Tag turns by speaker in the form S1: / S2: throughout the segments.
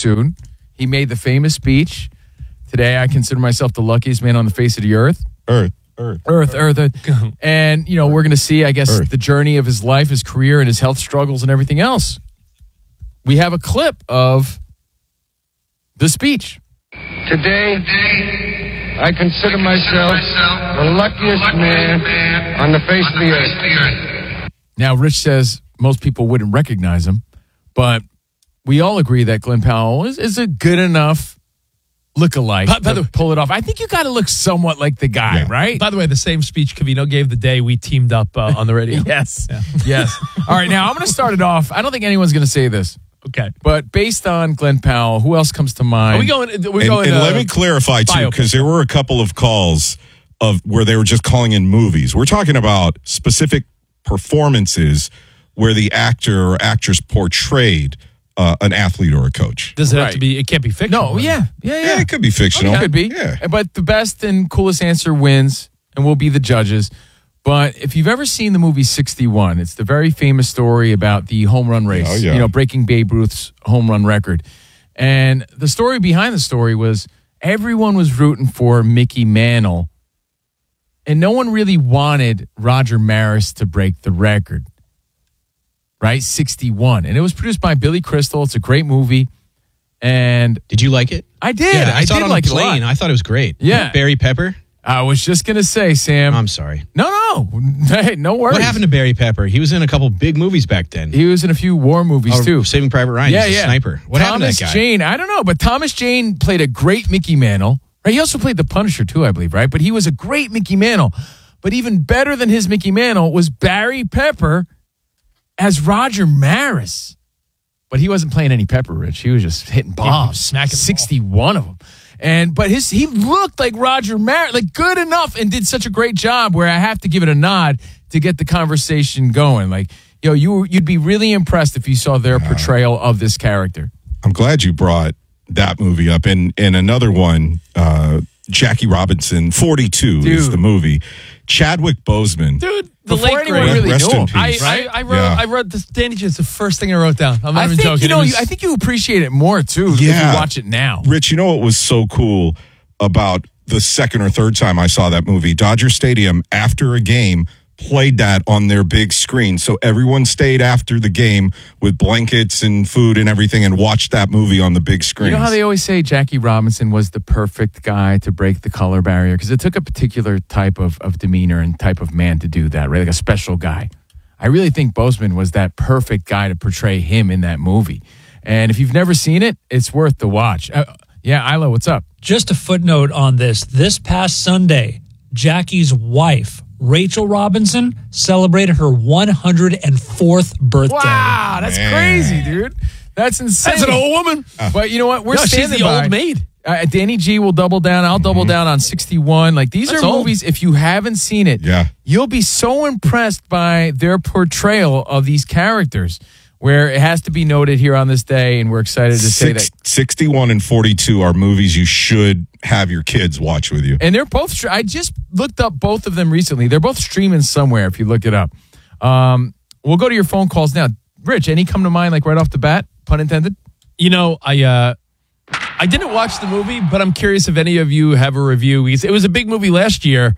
S1: soon. He made the famous speech. Today, I consider myself the luckiest man on the face of the earth. Earth. And, you know, we're going to see, I guess, the journey of his life, his career, and his health struggles and everything else. We have a clip of the speech.
S2: Today, I consider myself the luckiest man on the face of the earth.
S1: Now, Rich says most people wouldn't recognize him, but we all agree that Glenn Powell is a good enough look-alike to pull it off. I think you got to look somewhat like the guy, right?
S3: By the way, the same speech Covino gave the day we teamed up on the radio.
S1: Yes. Yeah. Yes. All right, now I'm going to start it off. I don't think anyone's going to say this.
S3: Okay.
S1: But based on Glenn Powell, who else comes to mind?
S3: Are we going? And
S4: let me clarify, too, because there were a couple of calls of where they were just calling in movies. We're talking about specific performances where the actor or actress portrayed an athlete or a coach.
S3: Does it have to be? It can't be fictional.
S1: No, yeah.
S4: It could be fictional.
S1: It could be.
S4: Yeah.
S1: But the best and coolest answer wins, and we'll be the judges. But if you've ever seen the movie 61, it's the very famous story about the home run race,
S4: Oh, yeah.
S1: you know, breaking Babe Ruth's home run record. And the story behind the story was everyone was rooting for Mickey Mantle, and no one really wanted Roger Maris to break the record. Right? 61. And it was produced by Billy Crystal. It's a great movie. And
S5: did you like it?
S1: I did.
S5: Yeah,
S1: I
S5: saw
S1: did
S5: it on
S1: like
S5: the plane.
S1: it a lot.
S5: I thought it was great.
S1: Yeah.
S5: Barry Pepper.
S1: I was just going to say, Sam.
S5: I'm sorry.
S1: No. Hey, no worries.
S5: What happened to Barry Pepper? He was in a couple big movies back then.
S1: He was in a few war movies, too.
S5: Saving Private Ryan.
S1: Yeah,
S5: He's a sniper. What happened to that guy?
S1: Thomas Jane. I don't know, but Thomas Jane played a great Mickey Mantle. Right? He also played the Punisher, too, I believe, right? But he was a great Mickey Mantle. But even better than his Mickey Mantle was Barry Pepper as Roger Maris. But he wasn't playing any Pepper, Rich. He was just hitting bombs, smacking 61 of them. But he looked like Roger Maris, like good enough, and did such a great job where I have to give it a nod to get the conversation going. Like, you'd be really impressed if you saw their portrayal of this character.
S4: I'm glad you brought that movie up. And another one, Jackie Robinson, 42 is the movie. Chadwick Boseman.
S3: Dude, the
S1: Before
S3: late
S1: anyone
S3: great.
S1: really
S4: Rest
S1: knew
S4: in
S1: him.
S4: peace.
S3: I wrote this. Danny G, it's the first thing I wrote down. I'm not even joking.
S1: I think you appreciate it more, too, if you watch it now.
S4: Rich, you know what was so cool about the second or third time I saw that movie? Dodger Stadium, after a game, played that on their big screen. So everyone stayed after the game with blankets and food and everything and watched that movie on the big screen.
S1: You know how they always say Jackie Robinson was the perfect guy to break the color barrier? Because it took a particular type of demeanor and type of man to do that, right? Like a special guy. I really think Boseman was that perfect guy to portray him in that movie. And if you've never seen it, it's worth the watch. Isla, what's up?
S6: Just a footnote on this. This past Sunday, Jackie's wife, Rachel Robinson, celebrated her 104th birthday.
S1: Wow, that's crazy, dude. That's insane.
S3: That's an old woman.
S1: But you know what? We're
S3: she's
S1: standing
S3: the
S1: by.
S3: old maid.
S1: Danny G will double down. I'll double down on 61. Like, these
S3: That's
S1: are
S3: old.
S1: movies, if you haven't seen it, you'll be so impressed by their portrayal of these characters, where it has to be noted here on this day, and we're excited to say that
S4: 61 and 42 are movies you should have your kids watch with you.
S1: And they're both, I just looked up both of them recently. They're both streaming somewhere if you look it up. We'll go to your phone calls now. Rich, any come to mind, like right off the bat, pun intended?
S3: You know, I didn't watch the movie, but I'm curious if any of you have a review. It was a big movie last year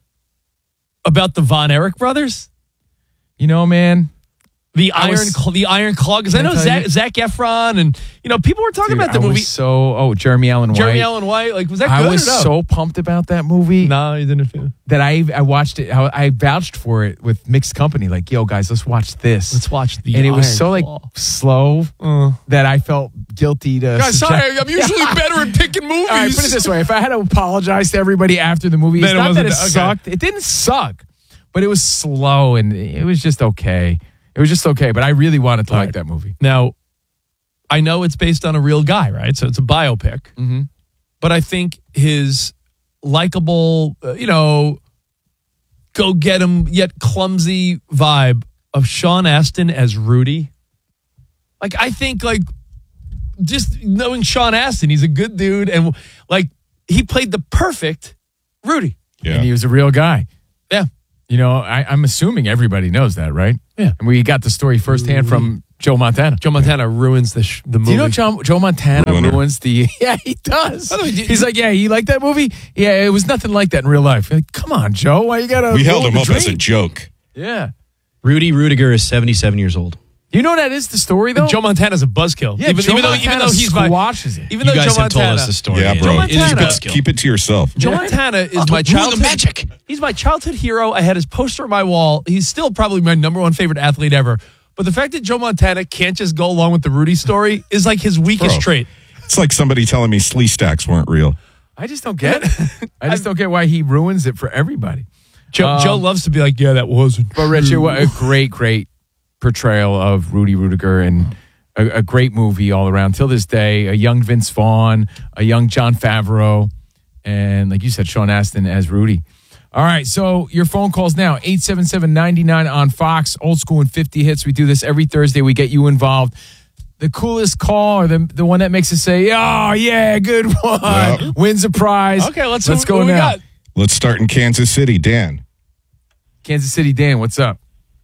S3: about the Von Erich brothers.
S1: You know, man.
S3: The Iron Claw, because I know Zac Efron and, people were talking about the movie.
S1: Jeremy Allen White.
S3: Jeremy Allen White. Like, was that good?
S1: I was so pumped about that movie.
S3: No, you didn't feel
S1: that I watched it. I vouched for it with mixed company. Like, yo, guys, let's watch this.
S3: Let's watch the
S1: And it was
S3: Iron
S1: so
S3: Claw.
S1: Slow that I felt guilty to.
S3: Guys, sorry, I'm usually better at picking movies.
S1: All right, put it this way: if I had to apologize to everybody after the movie, it's not that it sucked. It didn't suck, but it was slow and it was just okay. It was just okay, but I really wanted to like that movie.
S3: Now, I know it's based on a real guy, right? So it's a biopic.
S1: Mm-hmm.
S3: But I think his likable, go get him, yet clumsy vibe of Sean Astin as Rudy. Like, I think, just knowing Sean Astin, he's a good dude. And, he played the perfect Rudy.
S1: Yeah. And he was a real guy.
S3: Yeah.
S1: I'm assuming everybody knows that, right?
S3: Yeah.
S1: And we got the story firsthand from Joe Montana.
S3: Joe Montana ruins the movie.
S1: Do you know Joe Montana
S4: Ruiner.
S1: ruins the... Yeah, he does.
S3: By the way,
S1: He's like, yeah, you like that movie? Yeah, it was nothing like that in real life. You're like, come on, Joe. Why you got to...
S4: We held him up as a joke.
S1: Yeah.
S5: Rudy Rudiger is 77 years old.
S1: You know that is the story, though?
S3: Joe Montana's a buzzkill.
S1: Yeah, Joe Montana
S3: squashes
S1: it.
S3: Even
S5: You
S3: though
S5: guys
S3: Joe
S5: have told
S3: Montana,
S5: us the story.
S4: Yeah, bro.
S3: Joe Montana-
S4: Keep it to yourself.
S3: Joe Montana is my
S5: rule the
S3: childhood
S5: magic.
S3: He's my childhood hero. I had his poster on my wall. He's still probably my number one favorite athlete ever. But the fact that Joe Montana can't just go along with the Rudy story is like his weakest
S4: Bro.
S3: trait.
S4: It's like somebody telling me Slee Stacks weren't real.
S1: I just don't get it. I just don't get why he ruins it for everybody.
S3: Joe loves to be like, yeah, that wasn't.
S1: But Richard, what a great portrayal of Rudy Rudiger and a great movie all around. Till this day, a young Vince Vaughn, a young Jon Favreau, and like you said, Sean Astin as Rudy. All right, so your phone calls now, 877-99 on Fox, old school and 50 hits. We do this every Thursday. We get you involved. The coolest call or the one that makes us say, oh, yeah, good one,
S4: Yep.
S1: wins a prize.
S3: Okay, let's
S1: go
S3: who we
S1: now.
S3: got?
S4: Let's start in Kansas City. Dan.
S1: Kansas City Dan, what's up?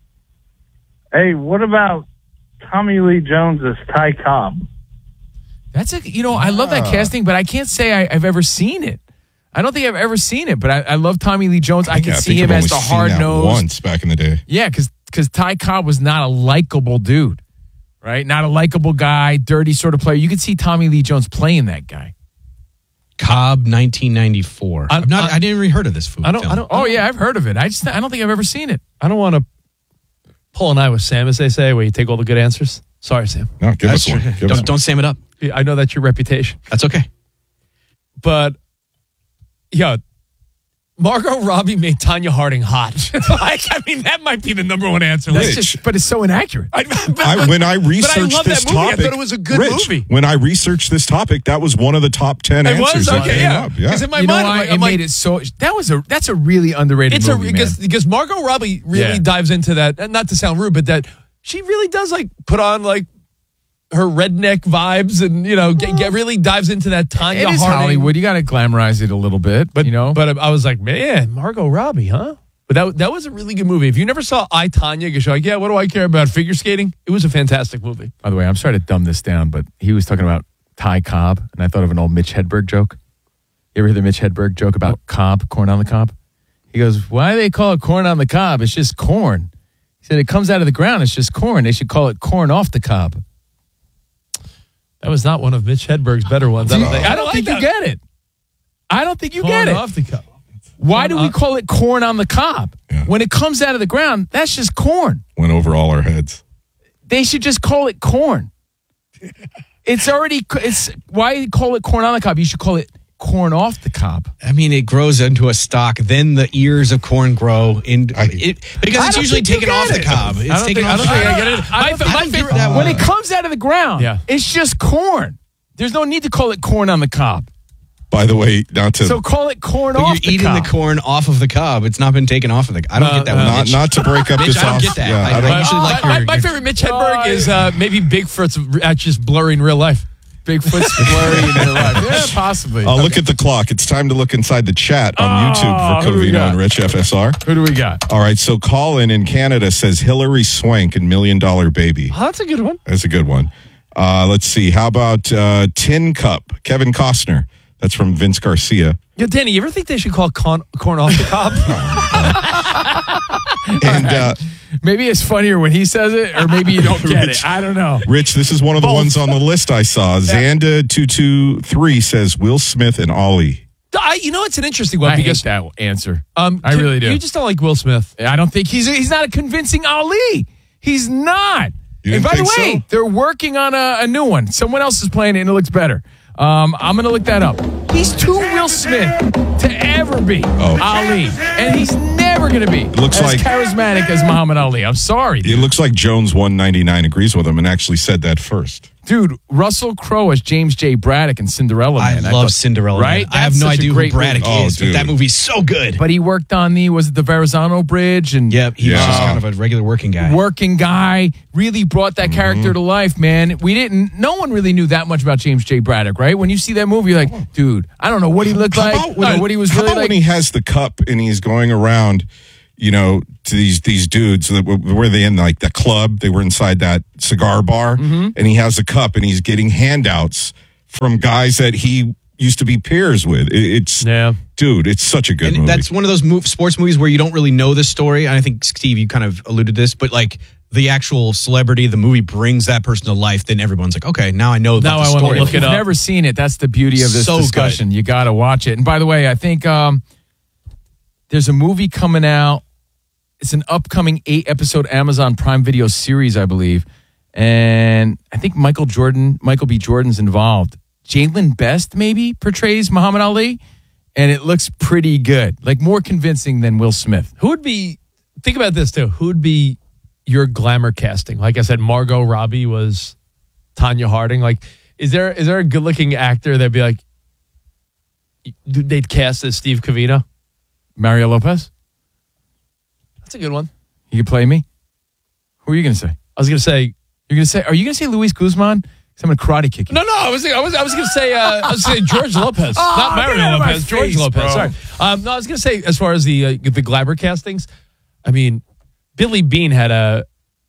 S7: Hey, what about Tommy Lee Jones as Ty Cobb?
S1: That's I love that casting, but I can't say I've ever seen it. I don't think I've ever seen it, but I love Tommy Lee Jones. I can see
S4: think
S1: him
S4: I've
S1: as
S4: only
S1: the
S4: seen
S1: hard
S4: that
S1: nosed.
S4: once back in the day.
S1: Yeah, because Ty Cobb was not a likable dude, right? Not a likable guy, dirty sort of player. You could see Tommy Lee Jones playing that guy.
S5: Cobb, 1994. I didn't even heard of this food.
S3: I don't.
S1: Oh yeah, I've heard of it. I don't think I've ever seen it.
S3: I don't want to pull an eye with Sam, as they say, where you take all the good answers. Sorry, Sam.
S4: No, give
S5: That's
S4: us one.
S5: true.
S4: Give us one.
S5: Don't Sam it up.
S3: I know that's your reputation,
S5: That's okay.
S3: but yeah, Margot Robbie made Tanya Harding hot. That might be the number one answer.
S4: Rich.
S1: But it's so inaccurate.
S4: When I researched
S3: love
S4: this
S3: that movie. I
S4: topic,
S3: thought it was a good
S4: Rich,
S3: movie.
S4: when I researched this topic, that was one of the top 10
S3: It
S4: answers
S3: was
S4: that
S3: okay,
S4: came
S3: yeah.
S4: up. Yeah.
S3: Because in my
S1: You know
S3: mind,
S1: why?
S3: I'm
S1: It
S3: like,
S1: made it so. That's a really underrated
S3: it's
S1: movie, man.
S3: because Margot Robbie really
S1: Yeah.
S3: dives into that. And not to sound rude, but that she really does like put on like her redneck vibes, and get really dives into that Tanya
S1: It is
S3: Harding.
S1: Hollywood. You got to glamorize it a little bit,
S3: But
S1: but
S3: but I was like, man, Margot Robbie, huh? But that was a really good movie. If you never saw I, Tonya, because you're like, yeah, what do I care about figure skating? It was a fantastic movie.
S1: By the way, I'm sorry to dumb this down, but he was talking about Ty Cobb, and I thought of an old Mitch Hedberg joke. You ever hear the Mitch Hedberg joke about cob, corn on the cob? He goes, why do they call it corn on the cob? It's just corn. He said, it comes out of the ground. It's just corn. They should call it corn off the cob.
S3: That was not one of Mitch Hedberg's better ones.
S1: I don't think you get it. I don't think you get it.
S3: Off the cup.
S1: Why do we call it corn on the cob?
S4: Yeah.
S1: When it comes out of the ground, that's just corn.
S4: Went over all our heads.
S1: They should just call it corn. It's why call it corn on the cob? You should call it corn off the cob.
S5: I mean, it grows into a stalk. Then the ears of corn grow because it's usually taken off the cob. It's taken off.
S3: I get it.
S5: My favorite.
S1: When it comes out of the ground,
S3: Yeah.
S1: it's just corn. There's no need to call it corn on the cob.
S4: By the way, not to
S1: So call it corn
S5: But
S1: off
S5: you're
S1: the
S5: eating
S1: cob.
S5: the corn off of the cob. It's not been taken off of the. I don't get that. one, Mitch.
S4: not to break up
S5: Mitch,
S4: this
S5: I don't
S4: off.
S5: get that.
S4: Yeah,
S5: I
S4: I don't-
S5: usually like your.
S3: my favorite Mitch Hedberg is maybe Bigfoot's just blurry in real life.
S1: Bigfoot's blurry in real life. Yeah, possibly.
S4: Look at the clock. It's time to look inside the chat on YouTube for
S1: who do we
S4: Covino
S1: got?
S4: and Rich FSR.
S1: Who do we got?
S4: All right, so Colin in Canada says Hillary Swank in $1 Million Baby.
S3: Oh, that's a good one.
S4: That's a good one. Let's see. How about Tin Cup? Kevin Costner. That's from Vince Garcia.
S3: Yo, Danny, you ever think they should call corn off the cob?
S4: And
S1: Maybe it's funnier when he says it, or maybe you don't get it. I don't know.
S4: Rich, this is one of the ones on the list I saw. Xanda223 says Will Smith and Ollie.
S3: It's an interesting one
S1: I
S3: because
S1: hate that answer.
S3: I
S1: really do.
S3: You just don't like Will Smith.
S1: I don't think he's not a convincing Ali. He's not.
S4: You
S1: And
S4: didn't
S1: by the
S4: think
S1: way,
S4: so?
S1: they're working on a new one. Someone else is playing it, and it looks better. I'm going to look that up. He's too Will Smith to ever be Ali, and he's never going to be
S4: Looks
S1: as
S4: like-
S1: charismatic as Muhammad Ali. I'm sorry,
S4: It looks like Jones 199 agrees with him and actually said that first.
S1: dude. Russell Crowe as James J. Braddock in Cinderella Man.
S5: I love Cinderella.
S1: Right?
S5: Man. I have
S1: That's
S5: no
S1: such a
S5: idea who
S1: great
S5: Braddock
S4: movie.
S5: is,
S4: Oh,
S5: but that
S4: dude.
S5: movie's so good.
S1: But he worked on the Verrazano Bridge and
S5: Yep, he was
S4: Yeah.
S5: just kind of a regular working guy.
S1: working guy, really brought that character to life, man. No one really knew that much about James J. Braddock, right? When you see that movie, you're like, dude, I don't know what he looked like, I don't know what he was
S4: how
S1: really
S4: about
S1: like.
S4: when he has the cup and he's going around, to these dudes. Were they in like the club? They were inside that cigar bar, and he has a cup, and he's getting handouts from guys that he used to be peers with. Dude, it's such a good movie.
S5: That's one of those sports movies where you don't really know the story. And I think, Steve, you kind of alluded to this, but like the actual celebrity, the movie brings that person to life. Then everyone's like, okay, now I know about the story.
S1: If you've never seen it, that's the beauty of this discussion. Good. You got to watch it. And by the way, I think there's a movie coming out. It's an upcoming 8-episode Amazon Prime Video series, I believe. And I think Michael B. Jordan's involved. Jalen Best maybe portrays Muhammad Ali, and it looks pretty good, like more convincing than Will Smith.
S3: Think about this too, who would be your glamour casting? Like I said, Margot Robbie was Tanya Harding. Like, is there a good looking actor that'd be like, they'd cast as Steve Covino?
S1: Mario Lopez?
S3: That's a good one.
S1: He could play me? Who are you going to say?
S3: I was going to say,
S1: are you going to say Luis Guzman? I'm going to karate kick you.
S3: No, I was going to say George Lopez, not Mario Lopez. George Lopez. Bro. Sorry. No, I was going to say as far as the glamour castings, I mean, Billy Bean had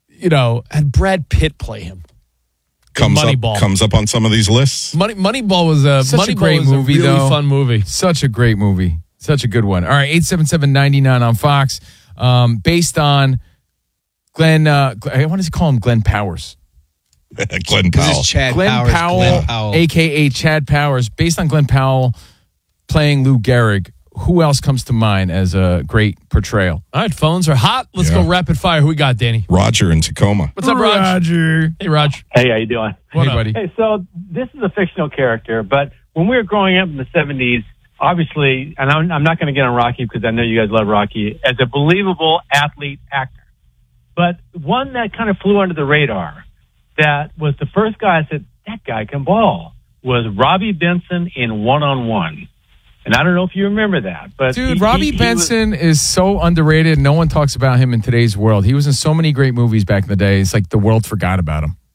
S3: Brad Pitt play him.
S4: Comes up on some of these lists.
S3: Moneyball was a
S1: great movie,
S3: really
S1: though.
S3: Fun movie.
S1: Such a great movie. Such a good one. All right, 877-99 on Fox, based on Glenn. I want to call him Glenn Powers.
S4: Glenn Powell.
S1: Glenn Powell, a.k.a. Chad Powers, based on Glenn Powell playing Lou Gehrig. Who else comes to mind as a great portrayal?
S3: All right, phones are hot. Let's go rapid fire. Who we got, Danny?
S4: Roger in Tacoma.
S3: What's up, Roger? Hey, Raj.
S8: Hey, how you doing?
S1: Hey, buddy.
S8: Hey, so this is a fictional character, but when we were growing up in the 70s, obviously, and I'm not going to get on Rocky because I know you guys love Rocky, as a believable athlete actor. But one that kind of flew under the radar, that was the first guy I said, that guy can ball, was Robbie Benson in One-on-One. And I don't know if you remember that. But
S1: dude, Robbie Benson is so underrated. No one talks about him in today's world. He was in so many great movies back in the day. It's like the world forgot about him.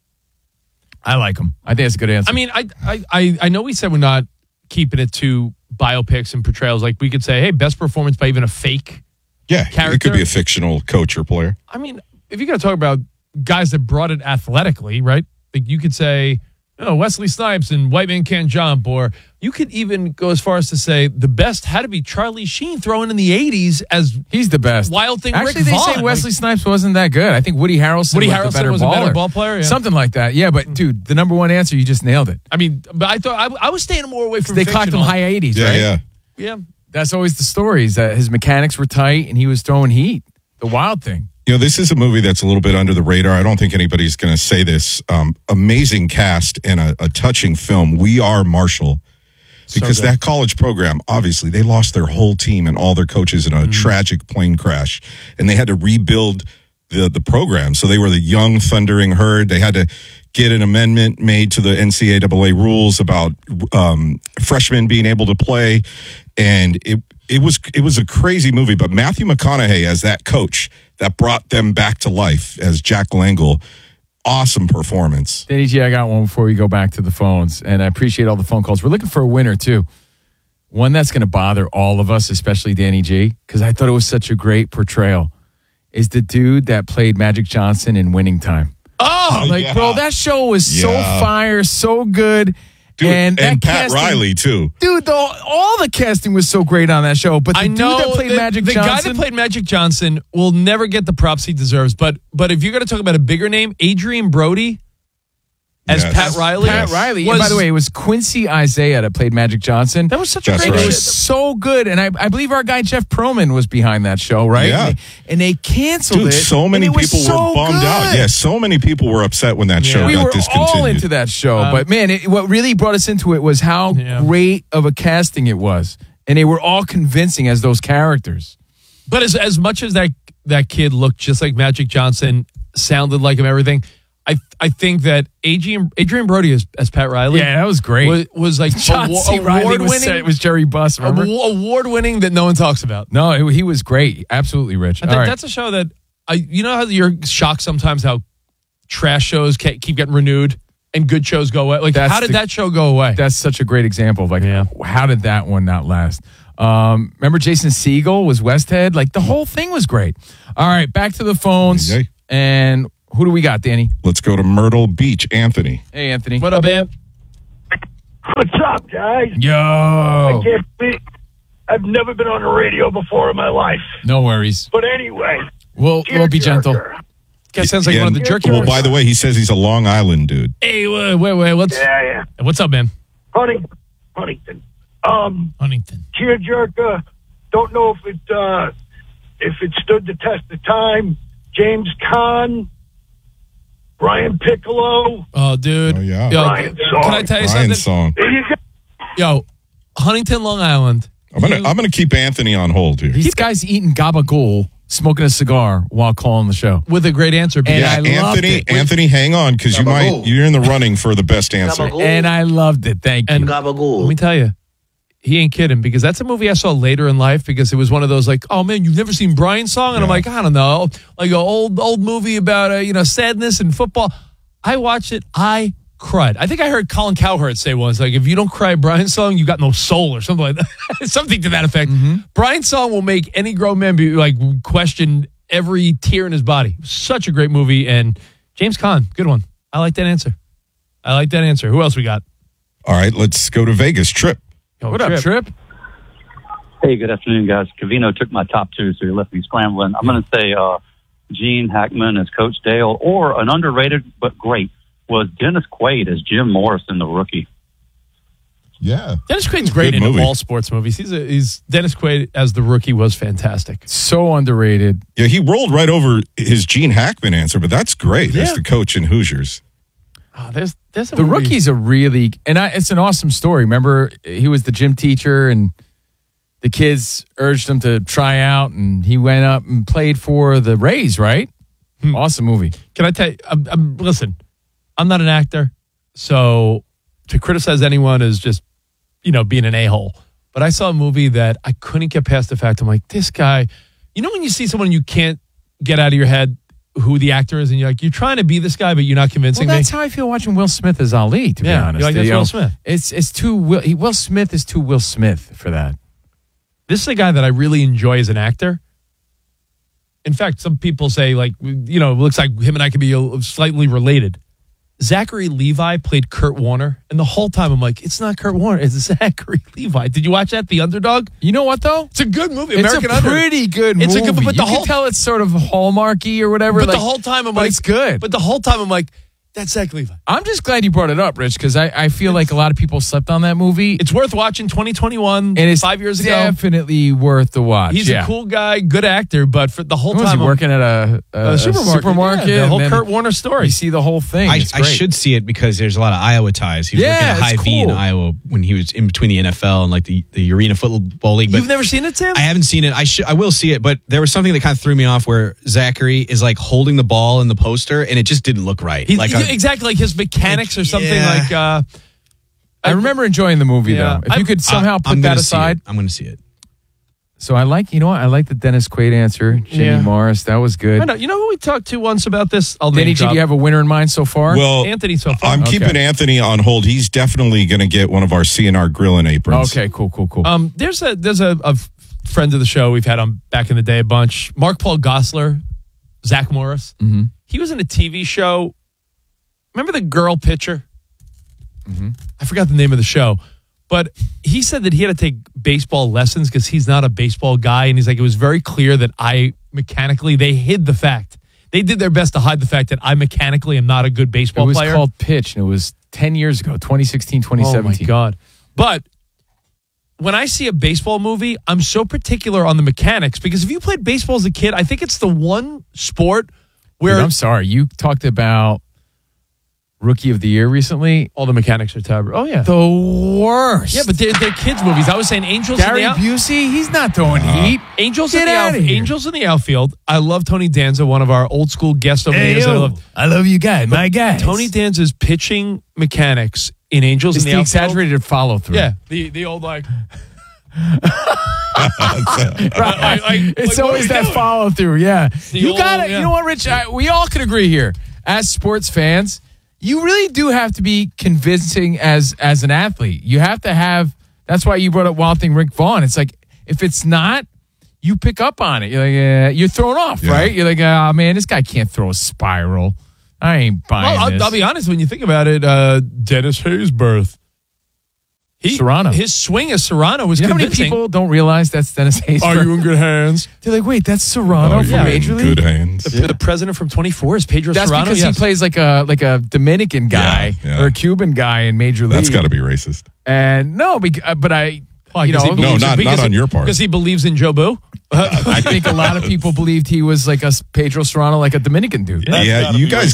S1: I like him. I think that's a good answer.
S3: I mean, I know we said we're not keeping it to biopics and portrayals. Like we could say, hey, best performance by even a fake character.
S4: It could be a fictional coach or player.
S3: I mean, if you're going to talk about guys that brought it athletically, right? Like you could say, Wesley Snipes and White Man Can't Jump, or you could even go as far as to say the best had to be Charlie Sheen throwing in the 80s as
S1: he's the best.
S3: Wild Thing
S1: Actually,
S3: Rick
S1: they
S3: Vaughn.
S1: say Wesley Snipes wasn't that good. I think Woody Harrelson was a better
S3: ball player. Yeah.
S1: Something like that. Yeah, but dude, the number one answer, you just nailed it.
S3: I mean, but I thought I was staying more away from
S1: they clocked him high 80s, right?
S3: Yeah.
S1: That's always the stories, that his mechanics were tight and he was throwing heat. The Wild Thing.
S4: This is a movie that's a little bit under the radar. I don't think anybody's going to say this. Amazing cast and a touching film. We Are Marshall. Because that college program, obviously, they lost their whole team and all their coaches in a tragic plane crash. And they had to rebuild the program. So they were the young thundering herd. They had to get an amendment made to the NCAA rules about freshmen being able to play. And it was a crazy movie. But Matthew McConaughey as that coach that brought them back to life as Jack Langle. Awesome performance.
S1: Danny G, I got one before we go back to the phones, and I appreciate all the phone calls. We're looking for a winner, too. One that's going to bother all of us, especially Danny G, because I thought it was such a great portrayal, is the dude that played Magic Johnson in Winning Time. Bro, that show was so fire, so good.
S4: Dude, and Pat
S1: casting,
S4: Riley, too.
S1: Dude, all the casting was so great on that show. But the dude that played Magic Johnson.
S3: The guy that played Magic Johnson will never get the props he deserves. But if you're going to talk about a bigger name, Adrian Brody as Pat Riley.
S1: Pat Riley. And by the way, it was Quincy Isaiah that played Magic Johnson.
S3: That was such a great
S1: It was so good. And I believe our guy Jeff Pearlman was behind that show, right?
S4: Yeah.
S1: And they canceled it.
S4: So many people were bummed out. Yeah, so many people were upset when that show got discontinued.
S1: We were all into that show. But man, what really brought us into it was how great of a casting it was. And they were all convincing as those characters.
S3: But as much as that kid looked just like Magic Johnson, sounded like him, everything, I think that Adrian Brody as Pat Riley,
S1: that was great.
S3: Was like
S1: award winning. It was Jerry Buss. Remember?
S3: Award winning that no one talks about.
S1: No, he was great. Absolutely, Rich.
S3: That's a show that you know how you're shocked sometimes how trash shows keep getting renewed and good shows go away. Like how did that show go away?
S1: That's such a great example of how did that one not last? Remember Jason Segel was Westhead? Like, the whole thing was great. All right, back to the phones.
S4: Okay.
S1: And who do we got, Danny?
S4: Let's go to Myrtle Beach. Anthony.
S1: Hey, Anthony.
S3: What up, man?
S9: What's up, guys?
S1: Yo.
S9: I've never been on the radio before in my life.
S1: No worries.
S9: But anyway,
S1: We'll be gentle.
S3: Guy sounds like one of the jerky
S4: Well,
S3: boys.
S4: by the way, he says he's a Long Island dude.
S3: Hey, wait. What's up, man?
S9: Huntington.
S3: Huntington.
S9: Tearjerker. Don't know if it stood the test of time. James Caan. Brian Piccolo.
S3: Oh, dude.
S4: Oh, yeah.
S3: Yo,
S9: Brian
S3: can I tell you
S4: Brian's
S3: something?
S4: song.
S9: There you go.
S3: Yo, Huntington, Long Island.
S4: I'm gonna keep Anthony on hold here.
S1: These guys eating gabagool, smoking a cigar while calling the show.
S3: With a great answer.
S1: And
S4: Yeah,
S1: I loved it.
S4: Anthony, hang on, because you're in the running for the best answer.
S1: And I loved it. Thank you.
S3: And let me tell you, he ain't kidding, because that's a movie I saw later in life, because it was one of those like, oh man, you've never seen Brian's song? And I'm like, I don't know, like an old movie about sadness and football. I watched it. I cried. I think I heard Colin Cowherd say once, like, if you don't cry Brian's song, you got no soul, or something like that. Something to that effect. Brian's song will make any grown man be like question every tear in his body. Such a great movie. And James Caan, good one. I like that answer. Who else we got?
S4: All right, let's go to Vegas. Trip.
S1: What up, Trip?
S10: Hey, good afternoon, guys. Covino took my top two, so he left me scrambling. I'm going to say Gene Hackman as Coach Dale, or an underrated but great was Dennis Quaid as Jim Morris in The Rookie.
S4: Yeah.
S3: Dennis Quaid's great
S4: Good
S3: in
S4: movie.
S3: all sports movies. He's Dennis Quaid as the Rookie was fantastic.
S1: So underrated.
S4: Yeah, he rolled right over his Gene Hackman answer, but that's great as
S3: Yeah.
S4: the coach in Hoosiers.
S3: Oh, there's a
S1: The
S3: movie.
S1: Rookie's a really, it's an awesome story. Remember, he was the gym teacher, and the kids urged him to try out, and he went up and played for the Rays, right? Awesome movie.
S3: Can I tell you? Listen, I'm not an actor, so to criticize anyone is just being an a-hole. But I saw a movie that I couldn't get past the fact. I'm like, this guy. You know when you see someone you can't get out of your head who the actor is, and you're like, you're trying to be this guy, but you're not convincing
S1: Well,
S3: me.
S1: that's how I feel watching Will Smith as Ali, to be
S3: Yeah,
S1: honest.
S3: you're like, that's Will Smith.
S1: It's too Will Smith is too Will Smith for that.
S3: This is a guy that I really enjoy as an actor. In fact, some people say, like, it looks like him and I could be slightly related. Zachary Levi played Kurt Warner, and the whole time I'm like, it's not Kurt Warner, it's Zachary Levi. Did you watch that, The Underdog?
S1: You know what, though?
S3: It's a good movie.
S1: It's
S3: American
S1: a
S3: Underdog.
S1: pretty good
S3: It's
S1: movie.
S3: a good, but
S1: you
S3: the
S1: can
S3: whole
S1: tell it's sort of Hallmarky or whatever.
S3: But
S1: like,
S3: the whole time I'm
S1: but
S3: like,
S1: it's good.
S3: But the whole time I'm like, that's Zach Levi.
S1: I'm just glad you brought it up, Rich, because I feel like a lot of people slept on that movie.
S3: It's worth watching. 2021,
S1: and it's
S3: 5 years ago.
S1: Definitely worth the watch.
S3: He's a cool guy, good actor, but for the whole
S1: Was
S3: time
S1: he working at a supermarket?
S3: Yeah, the whole
S1: and then
S3: Kurt Warner story.
S1: You see the whole thing.
S5: I
S1: It's
S5: I
S1: great.
S5: should see it because there's a lot of Iowa ties. He was working
S1: Yeah,
S5: at High
S1: it's
S5: V in
S1: cool.
S5: Iowa when he was in between the NFL and like the Arena Football League. But
S3: You've never seen it, Sam?
S5: I haven't seen it. I will see it, but there was something that kind of threw me off where Zachary is like holding the ball in the poster, and it just didn't look right.
S3: Exactly like his mechanics or something
S5: yeah.
S3: like.
S1: I remember enjoying the movie,
S3: Yeah.
S1: though. If you could somehow put that aside.
S5: I'm going to see it.
S1: So I like the Dennis Quaid answer. Jamie
S3: Yeah.
S1: Morris. That was good.
S3: I know. You know who we talked to once about this?
S1: Danny, did you have a winner in mind so far?
S4: Well,
S3: Anthony so far.
S4: I'm keeping Anthony on hold. He's definitely going to get one of our CNR grilling aprons.
S1: Okay, cool.
S3: There's a friend of the show we've had on back in the day a bunch. Mark Paul Gosselaar, Zach Morris.
S1: Mm-hmm.
S3: He was in a TV show. Remember the girl pitcher?
S1: Mm-hmm.
S3: I forgot the name of the show, but he said that he had to take baseball lessons because he's not a baseball guy, and he's like, it was very clear that they hid the fact. They did their best to hide the fact that I mechanically am not a good baseball
S1: It was
S3: player.
S1: called Pitch, and it was 10 years ago, 2016, 2017.
S3: Oh, my God. But when I see a baseball movie, I'm so particular on the mechanics because if you played baseball as a kid, I think it's the one sport where
S1: Dude, I'm sorry. You talked about Rookie of the Year recently.
S3: all the mechanics are terrible. Oh, yeah.
S1: The worst.
S3: Yeah, but they're kids' movies. I was saying Angels
S1: Gary
S3: in the
S1: Busey, he's not throwing heat.
S3: Angels
S1: Get
S3: in the
S1: outta here.
S3: Angels in the outfield. I love Tony Danza, one of our old school guests over the years.
S1: I love you guys, my guys.
S3: Tony Danza's pitching mechanics in Angels
S1: It's
S3: in
S1: the
S3: the outfield.
S1: exaggerated follow through.
S3: Yeah, the old like.
S1: It's always that follow through. Yeah, you
S3: old-
S1: got it.
S3: yeah.
S1: You know what, Rich? We all can agree here as sports fans. You really do have to be convincing as an athlete. You have to have. That's why you brought up Wild Thing Rick Vaughn. It's like If it's not, you pick up on it. You're like, you're thrown off, right? You're like, oh man, this guy can't throw a spiral. I ain't buying this.
S3: I'll be honest. When you think about it, Dennis Haysbert.
S1: Serrano.
S3: His swing as Serrano was
S1: You know how many
S3: convincing.
S1: people don't realize that's Dennis Haysbert?
S3: Are you in good hands?
S1: They're like, wait, that's Serrano from Major League?
S4: Good hands.
S3: The president from 24 is Pedro
S1: That's
S3: Serrano.
S1: because he plays like a Dominican guy or a Cuban guy in Major League.
S4: That's got to be racist.
S1: And no, but I,
S4: not on your part.
S3: Because he believes in Joe Boo.
S1: I think a lot of people believed he was like a Pedro Serrano, like a Dominican dude.
S4: Yeah, you guys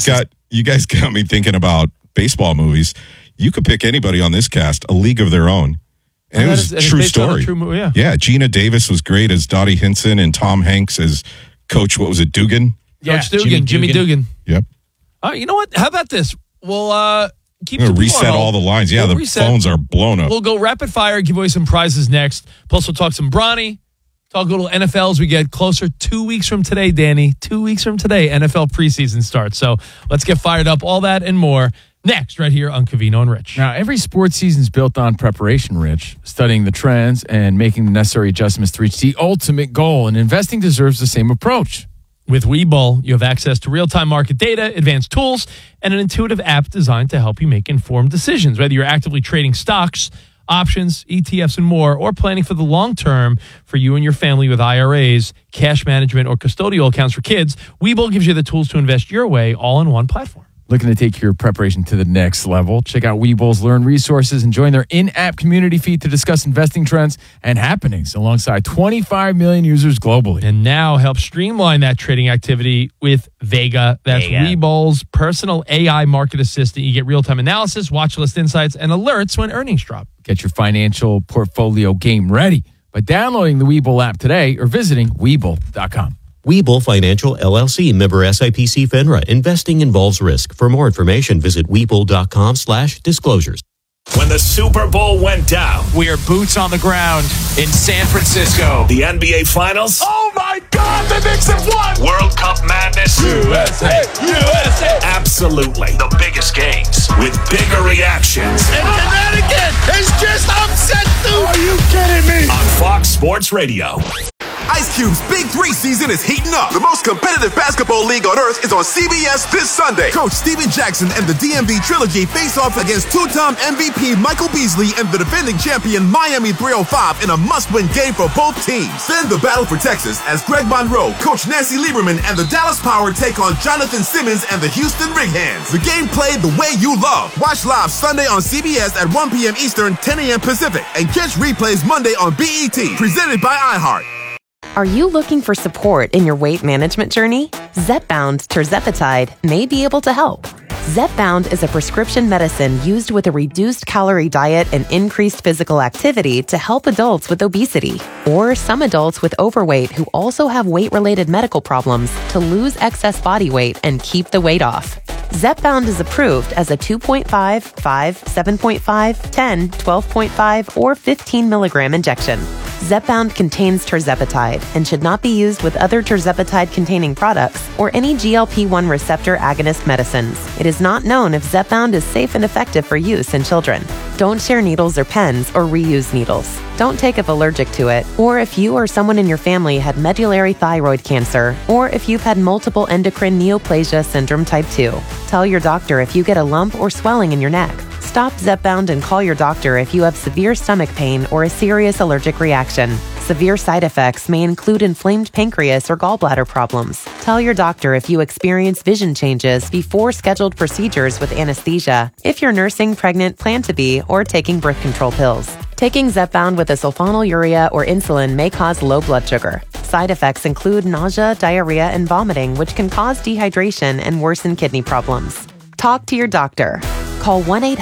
S4: got me thinking about baseball movies. You could pick anybody on this cast, A League of Their Own. And it was a true story. Yeah, Gina Davis was great as Dottie Hinson and Tom Hanks as Coach, what was it, Dugan?
S3: Yeah, Coach Dugan, Jimmy Dugan.
S4: Yep.
S3: You know what? How about this? We'll keep
S4: reset all the lines. Yeah, the phones are blown up.
S3: We'll go rapid fire, give away some prizes next. Plus, we'll talk some Bronny, talk a little NFL as we get closer. 2 weeks from today, Danny. 2 weeks from today, NFL preseason starts. So let's get fired up. All that and more next, right here on Covino and Rich.
S1: Now, every sports season is built on preparation, Rich, studying the trends and making the necessary adjustments to reach the ultimate goal. And investing deserves the same approach.
S3: With Webull, you have access to real-time market data, advanced tools, and an intuitive app designed to help you make informed decisions. Whether you're actively trading stocks, options, ETFs, and more, or planning for the long term for you and your family with IRAs, cash management, or custodial accounts for kids, Webull gives you the tools to invest your way all in one platform.
S1: Looking to take your preparation to the next level? Check out Webull's Learn Resources and join their in-app community feed to discuss investing trends and happenings alongside 25 million users globally.
S3: And now help streamline that trading activity with Vega. That's Webull's personal AI market assistant. You get real-time analysis, watch list insights, and alerts when earnings drop.
S1: Get your financial portfolio game ready by downloading the Webull app today or visiting Webull.com.
S11: Webull Financial LLC, member SIPC FINRA. Investing involves risk. For more information, visit Webull.com/disclosures.
S12: When the Super Bowl went down,
S13: we are boots on the ground in San Francisco.
S12: The NBA Finals.
S13: Oh my God, the Knicks have won!
S12: World Cup madness.
S13: USA! USA!
S12: Absolutely. The biggest games with bigger reactions.
S13: And Connecticut is just upset too! Are you kidding me?
S12: On Fox Sports Radio.
S14: Ice Cube's Big 3 season is heating up. The most competitive basketball league on earth is on CBS this Sunday. Coach Steven Jackson and the DMV Trilogy face off against two-time MVP Michael Beasley and the defending champion Miami 305 in a must-win game for both teams. Then the battle for Texas as Greg Monroe, Coach Nancy Lieberman, and the Dallas Power take on Jonathan Simmons and the Houston Rig Hands. The game played the way you love. Watch live Sunday on CBS at 1 p.m. Eastern, 10 a.m. Pacific, and catch replays Monday on BET, presented by iHeart.
S15: Are you looking for support in your weight management journey? Zepbound tirzepatide may be able to help. Zepbound is a prescription medicine used with a reduced calorie diet and increased physical activity to help adults with obesity or some adults with overweight who also have weight-related medical problems to lose excess body weight and keep the weight off. Zepbound is approved as a 2.5, 5, 7.5, 10, 12.5, or 15 milligram injection. Zepbound contains tirzepatide and should not be used with other tirzepatide-containing products or any GLP-1 receptor agonist medicines. It is not known if Zepbound is safe and effective for use in children. Don't share needles or pens or reuse needles. Don't take if allergic to it, or if you or someone in your family had medullary thyroid cancer, or if you've had multiple endocrine neoplasia syndrome type 2. Tell your doctor if you get a lump or swelling in your neck. Stop Zepbound and call your doctor if you have severe stomach pain or a serious allergic reaction. Severe side effects may include inflamed pancreas or gallbladder problems. Tell your doctor if you experience vision changes before scheduled procedures with anesthesia, if you're nursing, pregnant, plan to be, or taking birth control pills. Taking Zepbound with a sulfonylurea or insulin may cause low blood sugar. Side effects include nausea, diarrhea, and vomiting, which can cause dehydration and worsen kidney problems. Talk to your doctor. Call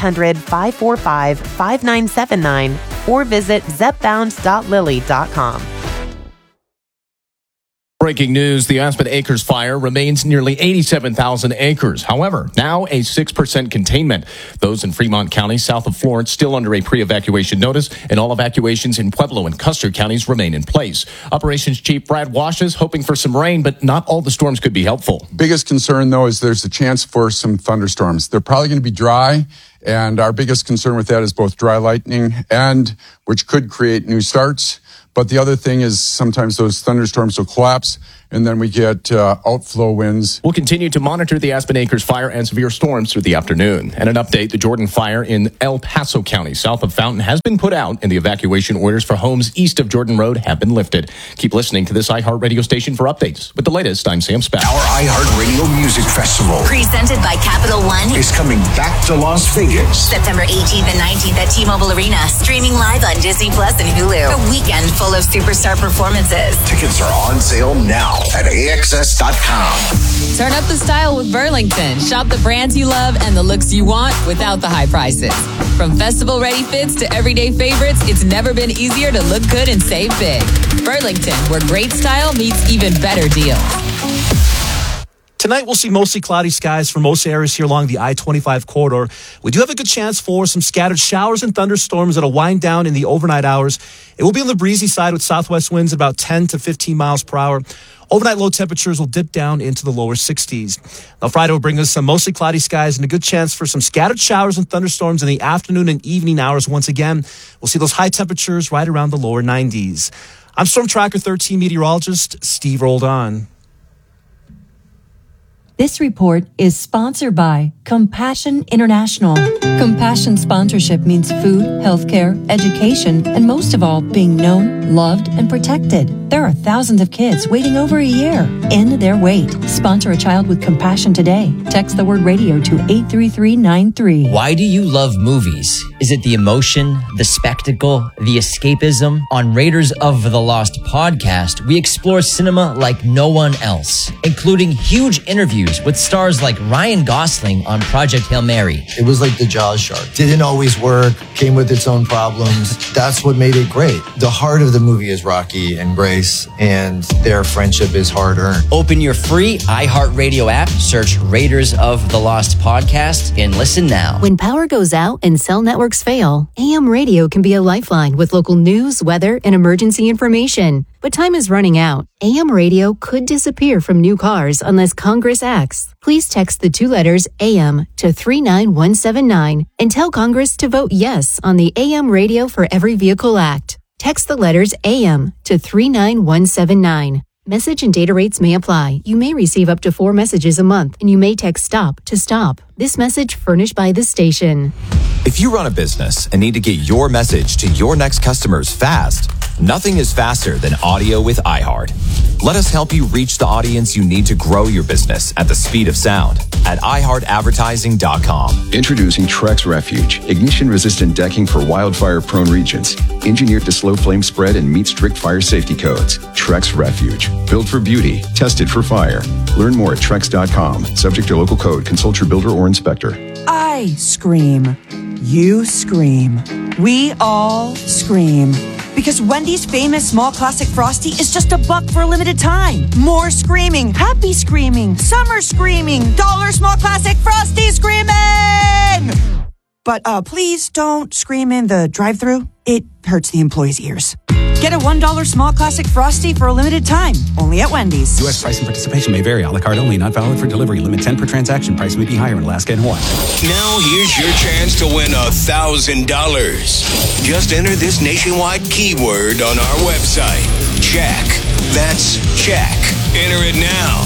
S15: 1-800-545-5979 or visit zepbound.lilly.com.
S16: Breaking news, the Aspen Acres fire remains nearly 87,000 acres. However, now a 6% containment. Those in Fremont County, south of Florence, still under a pre-evacuation notice, and all evacuations in Pueblo and Custer counties remain in place. Operations Chief Brad Washes hoping for some rain, but not all the storms could be helpful.
S17: Biggest concern, though, is there's a chance for some thunderstorms. They're probably going to be dry, and our biggest concern with that is both dry lightning and which could create new starts. But the other thing is sometimes those thunderstorms will collapse, and then we get outflow winds.
S16: We'll continue to monitor the Aspen Acres fire and severe storms through the afternoon. And an update, the Jordan fire in El Paso County, south of Fountain, has been put out, and the evacuation orders for homes east of Jordan Road have been lifted. Keep listening to this iHeart radio station for updates. With the latest, I'm Sam Spath.
S12: Our iHeart Radio Music Festival
S18: presented by Capital One
S12: is coming back to Las Vegas.
S18: September 18th and 19th at T-Mobile Arena, streaming live on Disney Plus and Hulu. A weekend full of superstar performances.
S12: Tickets are on sale now at AXS.com.
S19: Turn up the style with Burlington. Shop the brands you love and the looks you want without the high prices. From festival-ready fits to everyday favorites, it's never been easier to look good and save big. Burlington, where great style meets even better deals.
S20: Tonight, we'll see mostly cloudy skies for most areas here along the I-25 corridor. We do have a good chance for some scattered showers and thunderstorms that'll wind down in the overnight hours. It will be on the breezy side with southwest winds about 10 to 15 miles per hour. Overnight low temperatures will dip down into the lower 60s. Now, Friday will bring us some mostly cloudy skies and a good chance for some scattered showers and thunderstorms in the afternoon and evening hours. Once again, we'll see those high temperatures right around the lower 90s. I'm Storm Tracker 13 meteorologist Steve Roldan.
S21: This report is sponsored by Compassion International. Compassion sponsorship means food, healthcare, education, and most of all, being known, loved, and protected. There are thousands of kids waiting over a year. End their wait. Sponsor a child with compassion today. Text the word radio to 83393.
S22: Why do you love movies? Is it the emotion, the spectacle, the escapism? On Raiders of the Lost podcast, we explore cinema like no one else, including huge interviews with stars like Ryan Gosling on Project Hail Mary.
S23: It was like the Jaws shark. Didn't always work, came with its own problems. That's what made it great. The heart of the movie is Rocky and Grace, and their friendship is hard-earned.
S22: Open your free iHeartRadio app, search Raiders of the Lost podcast, and listen now.
S24: When power goes out and cell networks fail, AM radio can be a lifeline with local news, weather, and emergency information. But time is running out. AM radio could disappear from new cars unless Congress acts. Please text the 2 letters AM to 39179 and tell Congress to vote yes on the AM Radio for Every Vehicle Act. Text the letters AM to 39179. Message and data rates may apply. You may receive up to 4 messages a month, and you may text STOP to stop. This message furnished by the station.
S25: If you run a business and need to get your message to your next customers fast, nothing is faster than audio with iHeart. Let us help you reach the audience you need to grow your business at the speed of sound at iHeartAdvertising.com.
S26: Introducing Trex Refuge, ignition-resistant decking for wildfire-prone regions. Engineered to slow flame spread and meet strict fire safety codes. Trex Refuge, built for beauty, tested for fire. Learn more at Trex.com. Subject to local code. Consult your builder or inspector.
S27: I scream. You scream. We all scream. Because Wendy's famous small classic Frosty is just $1 for a limited time. More screaming, happy screaming, summer screaming, dollar small classic Frosty screaming! But please don't scream in the drive-thru. It hurts the employees' ears. Get a $1 small classic Frosty for a limited time, only at Wendy's.
S28: U.S. price and participation may vary. A la carte only, not valid for delivery. Limit 10 per transaction. Price may be higher in Alaska and Hawaii.
S12: Now here's your chance to win $1,000. Just enter this nationwide keyword on our website. Check. That's check. Enter it now.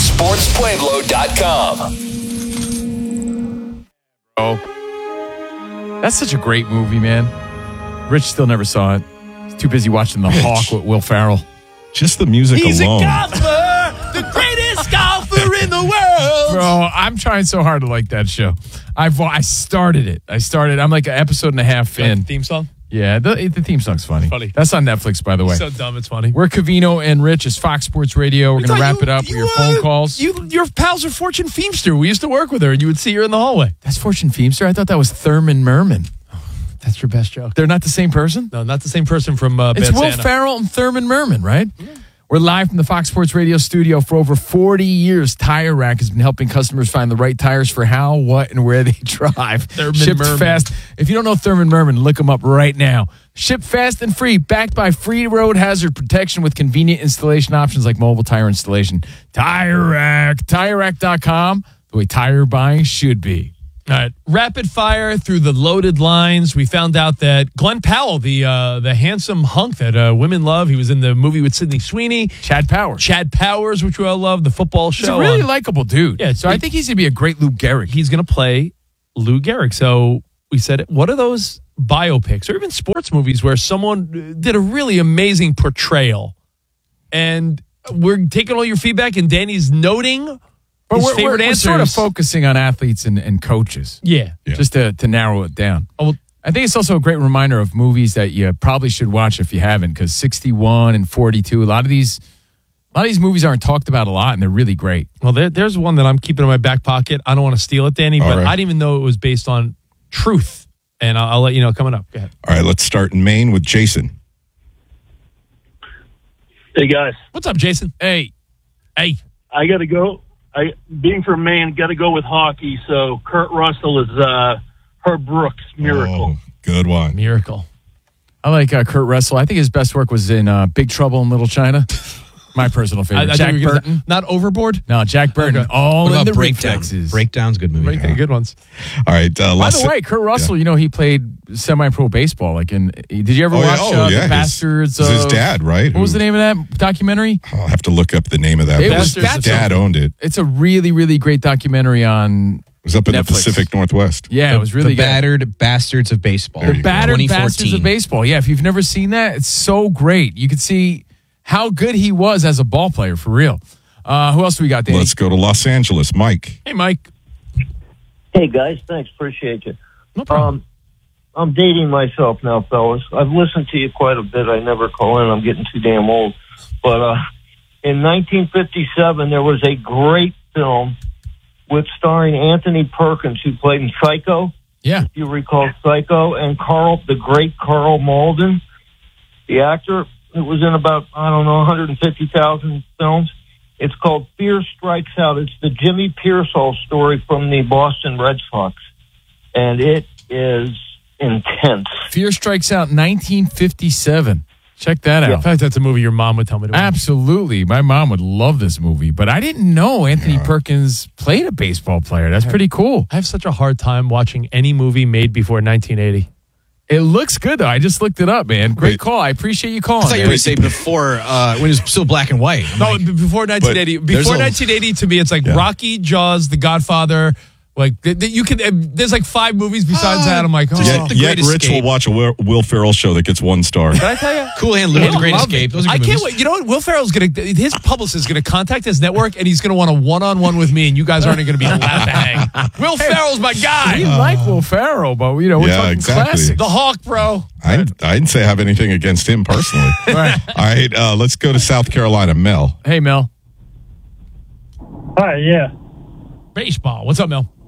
S12: FoxSportsPueblo.com.
S1: Oh, that's such a great movie, man. Rich still never saw it. Too busy watching The Hawk with Will Ferrell.
S4: Just the music alone.
S1: He's a golfer, the greatest golfer in the world. Bro, I'm trying so hard to like that show. I started it. I'm like an episode and a half in.
S3: Theme song?
S1: Yeah, the theme song's funny. That's on Netflix, by the way.
S3: So dumb, it's funny.
S1: We're Covino and Rich. It's Fox Sports Radio. We're going to wrap it up with your phone calls.
S3: Your pals are Fortune Feimster. We used to work with her, and you would see her in the hallway.
S1: That's Fortune Feimster? I thought that was Thurman Merman.
S3: That's your best joke.
S1: They're not the same person?
S3: No, not the same person from
S1: It's
S3: Bad
S1: Will
S3: Santa.
S1: Ferrell and Thurman Merman, right? Yeah. We're live from the Fox Sports Radio studio. For over 40 years, Tire Rack has been helping customers find the right tires for how, what, and where they drive.
S3: Thurman
S1: Shipped
S3: Merman.
S1: fast. If you don't know Thurman Merman, look him up right now. Shipped fast and free, backed by free road hazard protection with convenient installation options like mobile tire installation. Tire Rack, TireRack.com, the way tire buying should be.
S3: All right, rapid fire through the loaded lines. We found out that Glenn Powell, the handsome hunk that women love, he was in the movie with Sydney Sweeney.
S1: Chad Powers,
S3: which we all love, the football show.
S1: He's a really likable dude.
S3: Yeah,
S1: so I think he's going to be a great Lou Gehrig.
S3: He's going to play Lou Gehrig. So we said, what are those biopics or even sports movies where someone did a really amazing portrayal? And we're taking all your feedback, and Danny's noting
S1: But
S3: his favorite
S1: we're
S3: answers.
S1: sort of focusing on athletes and coaches.
S3: Yeah.
S1: Just to narrow it down. I think it's also a great reminder of movies that you probably should watch if you haven't, because 61 and 42, a lot of these movies aren't talked about a lot, and they're really great.
S3: Well, there's one that I'm keeping in my back pocket. I don't want to steal it, Danny, but I didn't even know it was based on truth. And I'll let you know coming up. Go ahead.
S4: All right, let's start in Maine with Jason.
S2: Hey, guys.
S3: What's up, Jason? Hey.
S2: I got to go. Being from Maine, got to go with hockey. So Kurt Russell is Herb Brooks, Miracle.
S4: Oh, good one.
S3: Miracle.
S1: I like Kurt Russell. I think his best work was in Big Trouble in Little China. My personal favorite.
S3: I
S1: Jack
S3: think we were gonna
S1: Burton.
S3: say- not Overboard?
S1: No, Jack Burton.
S3: Okay.
S1: All
S5: What
S1: in
S5: about
S1: the
S5: Breakdown?
S1: reflexes.
S5: Breakdown's a good movie.
S3: Good ones.
S4: All right.
S1: By the way, Kurt Russell, he played semi-pro baseball. Like, did you ever watch The Bastards?
S4: His dad, right?
S1: What was the name of that documentary?
S4: I'll have to look up the name of that.
S1: It
S4: but
S1: was
S4: his dad owned it.
S1: It's a really, really great documentary on.
S4: It was up in
S1: Netflix.
S4: the Pacific Northwest.
S1: Yeah, it was really
S5: The
S1: good.
S5: Battered Bastards of Baseball.
S1: The Battered
S5: 2014.
S1: Bastards of Baseball. Yeah, if you've never seen that, it's so great. You can see how good he was as a ball player, for real. Who else do we got, Danny?
S4: Let's go to Los Angeles. Mike.
S3: Hey, Mike.
S2: Hey, guys. Thanks. Appreciate you.
S3: No problem.
S2: I'm dating myself now, fellas. I've listened to you quite a bit. I never call in. I'm getting too damn old. But in 1957, there was a great film with starring Anthony Perkins, who played in Psycho.
S1: Yeah.
S2: If you recall Psycho, and the great Carl Malden, the actor. It was in about, 150,000 films. It's called Fear Strikes Out. It's the Jimmy Pearsall story from the Boston Red Sox. And it is intense.
S1: Fear Strikes Out, 1957. Check that out.
S3: In fact, that's a movie your mom would tell me to watch.
S1: Absolutely. My mom would love this movie, but I didn't know Anthony Perkins played a baseball player. That's pretty cool.
S3: I have such a hard time watching any movie made before 1980.
S1: It looks good, though. I just looked it up, man. Great call. I appreciate you calling.
S5: I thought you were going to say before, when it was still black and white.
S3: No, before 1980. Before 1980, to me, it's like Rocky, Jaws, The Godfather. Like you can. There's like 5 movies besides that. I'm like,
S4: Yet Rich will watch a Will Ferrell show that gets 1 star.
S3: Did I tell you?
S5: Cool Hand Luke, The Great Escape. Those are
S3: I
S5: good
S3: can't
S5: movies.
S3: wait. You know what? Will Ferrell's his publicist is gonna contact his network, and he's gonna want a one-on-one with me, and you guys aren't gonna be allowed to hang. Will Ferrell's my guy.
S1: We like Will Ferrell, but we're talking classics.
S3: The Hawk, bro.
S4: I didn't say I have anything against him personally.
S1: Right.
S4: All right, let's go to South Carolina. Mel.
S1: Hey, Mel.
S2: Hi, yeah.
S3: Baseball. What's up, Mel?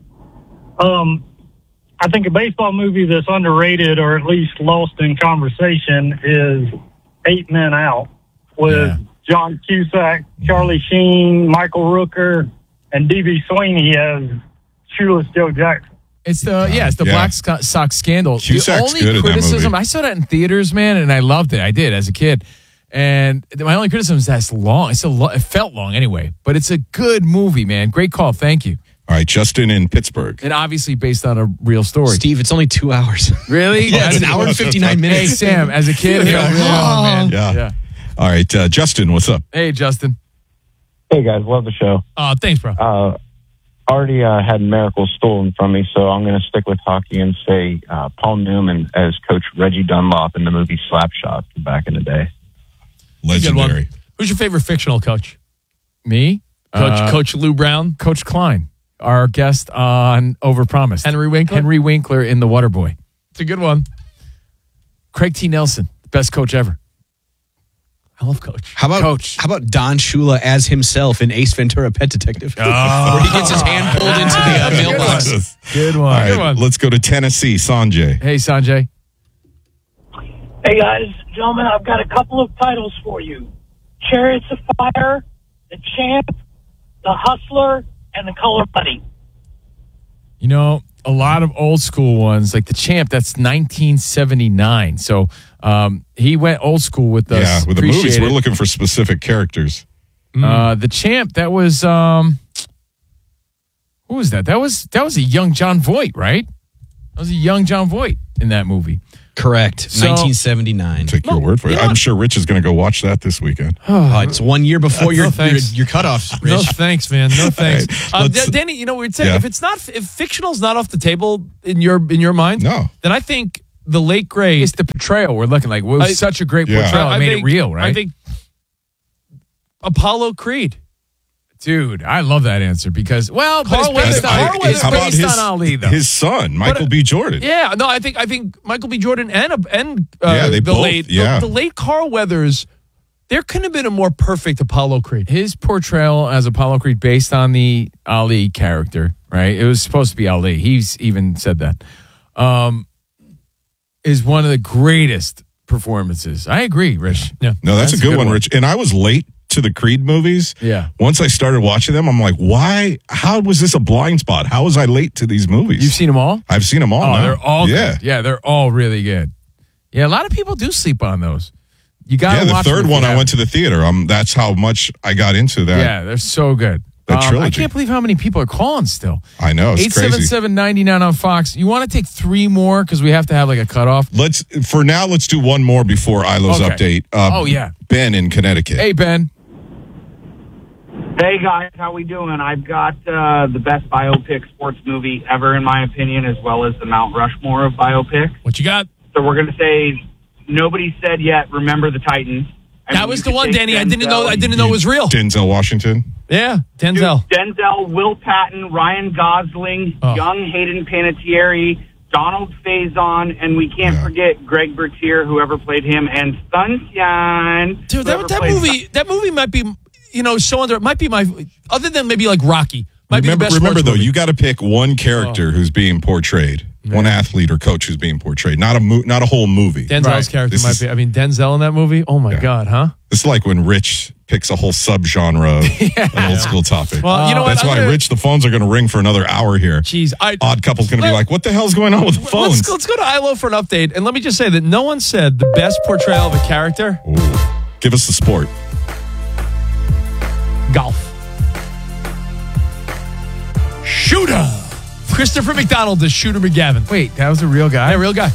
S2: I think a baseball movie that's underrated or at least lost in conversation is 8 Men Out with John Cusack, Charlie Sheen, Michael Rooker, and D.B. Sweeney as Shoeless Joe Jackson.
S1: It's the Black Sox scandal.
S4: Cusack's
S1: the
S4: good
S1: only
S4: in that
S1: criticism,
S4: movie.
S1: I saw that in theaters, man, and I loved it. I did as a kid. And my only criticism is that's long. It felt long anyway, but it's a good movie, man. Great call. Thank you.
S4: All right, Justin in Pittsburgh.
S1: And obviously based on a real story.
S5: Steve, it's only 2 hours.
S1: Really?
S5: Yeah, it's an hour and 59 minutes.
S1: Hey, Sam, as a kid, it felt really long, man.
S4: Yeah. All right, Justin, what's up?
S1: Hey, Justin.
S6: Hey, guys. Love the show.
S3: Thanks, bro.
S6: Already had Miracle stolen from me, so I'm going to stick with hockey and say Paul Newman as Coach Reggie Dunlop in the movie Slapshot back in the day.
S4: Legendary.
S3: Who's your favorite fictional coach?
S1: Me?
S3: Coach Lou Brown?
S1: Coach Klein, our guest on Overpromised.
S3: Henry Winkler?
S1: Henry Winkler in The Waterboy.
S3: It's a good one.
S1: Craig T. Nelson, best coach ever.
S3: I love Coach.
S5: How about Don Shula as himself in Ace Ventura: Pet Detective? Where he gets his hand pulled into the mailbox.
S1: Good one.
S4: All right,
S1: Good one.
S4: let's go to Tennessee. Sanjay.
S1: Hey, Sanjay.
S2: Hey, guys, gentlemen, I've got a couple of titles for you. Chariots of Fire, The Champ, The Hustler, and The Color Money.
S1: You know, a lot of old school ones, like The Champ, that's 1979. So he went old school with us.
S4: Yeah, with the
S1: Appreciate
S4: movies,
S1: it.
S4: we're looking for specific characters.
S1: The Champ, that was, Who was that? That was a young John Voight, right? That was a young John Voight in that movie.
S5: Correct.
S1: So-
S5: 1979.
S4: Take your word for it. I'm sure Rich is going to go watch that this weekend.
S5: It's 1 year before your cutoff, Rich.
S3: No thanks, man. No thanks.
S4: let's-
S3: Danny, we'd say
S4: Yeah.
S3: if fictional's not off the table in your mind,
S4: No.
S3: then I think the late great.
S1: It's the portrayal we're looking like. It was such a great
S4: Yeah.
S1: portrayal. It made it real, right?
S3: I think Apollo Creed.
S1: Dude, I love that answer because, well, but
S3: Carl
S1: it's based
S3: Weathers-
S1: on,
S3: Carl
S1: it's
S4: How about
S1: based on Ali, though.
S4: his son, Michael B. Jordan?
S3: Yeah, no, I think Michael B. Jordan and
S4: Yeah, they
S3: the
S4: both,
S3: late
S4: yeah.
S3: the late Carl Weathers. There couldn't have been a more perfect Apollo Creed.
S1: His portrayal as Apollo Creed based on the Ali character, right? It was supposed to be Ali. He's even said that. Is one of the greatest performances. I agree, Rich.
S3: Yeah.
S4: No, that's a good one, Rich. And I was late to the Creed movies.
S1: Yeah.
S4: Once I started watching them, I'm like, why? How was this a blind spot? How was I late to these movies?
S1: You've seen them all?
S4: I've seen them all.
S1: Oh,
S4: now.
S1: they're all
S4: yeah.
S1: good. Yeah, they're all really good. Yeah, a lot of people do sleep on those. You got to
S4: Yeah, the
S1: watch
S4: third
S1: them if
S4: one
S1: you
S4: I went to the theater. That's how much I got into that.
S1: Yeah, they're so good.
S4: That
S1: I
S4: trilogy.
S1: can't believe how many people are calling still.
S4: I know, it's crazy.
S1: 877-99 on Fox. You want to take 3 more because we have to have like a cutoff?
S4: Let's do one more before Ilo's
S1: Okay.
S4: update. Ben in Connecticut.
S1: Hey, Ben.
S7: Hey guys, how we doing? I've got the best biopic sports movie ever, in my opinion, as well as the Mount Rushmore of biopics.
S3: What you got?
S7: So we're going to say nobody said yet. Remember the Titans.
S3: That was the one, Danny. I didn't know it was real.
S4: Denzel Washington.
S3: Yeah, Denzel.
S7: Denzel, Will Patton, Ryan Gosling, young Hayden Panettiere, Donald Faison, and we can't forget Greg Bertier, whoever played him, and Sunshine.
S3: Dude, that movie might be, so under. It might be my, other than maybe like Rocky. Might be the best
S4: Remember
S3: sports
S4: though,
S3: movie.
S4: you got to pick one character who's being portrayed, one athlete or coach who's being portrayed, not a whole movie.
S3: Denzel's character might be. I mean, Denzel in that movie. Oh my God, huh?
S4: It's like when Rich picks a whole subgenre of an old school topic.
S3: Well, you know what?
S4: That's why, Rich, the phones are going to ring for another hour here.
S3: Jeez,
S4: Odd Couple's going to be like, what the hell's going on with the phones?
S3: Let's go to ILO for an update. And let me just say that no one said the best portrayal of a character.
S4: Ooh. Give us the sport.
S3: Golf. Shooter. Christopher McDonald is Shooter McGavin.
S1: Wait, that was a real guy?
S3: Yeah, real guy.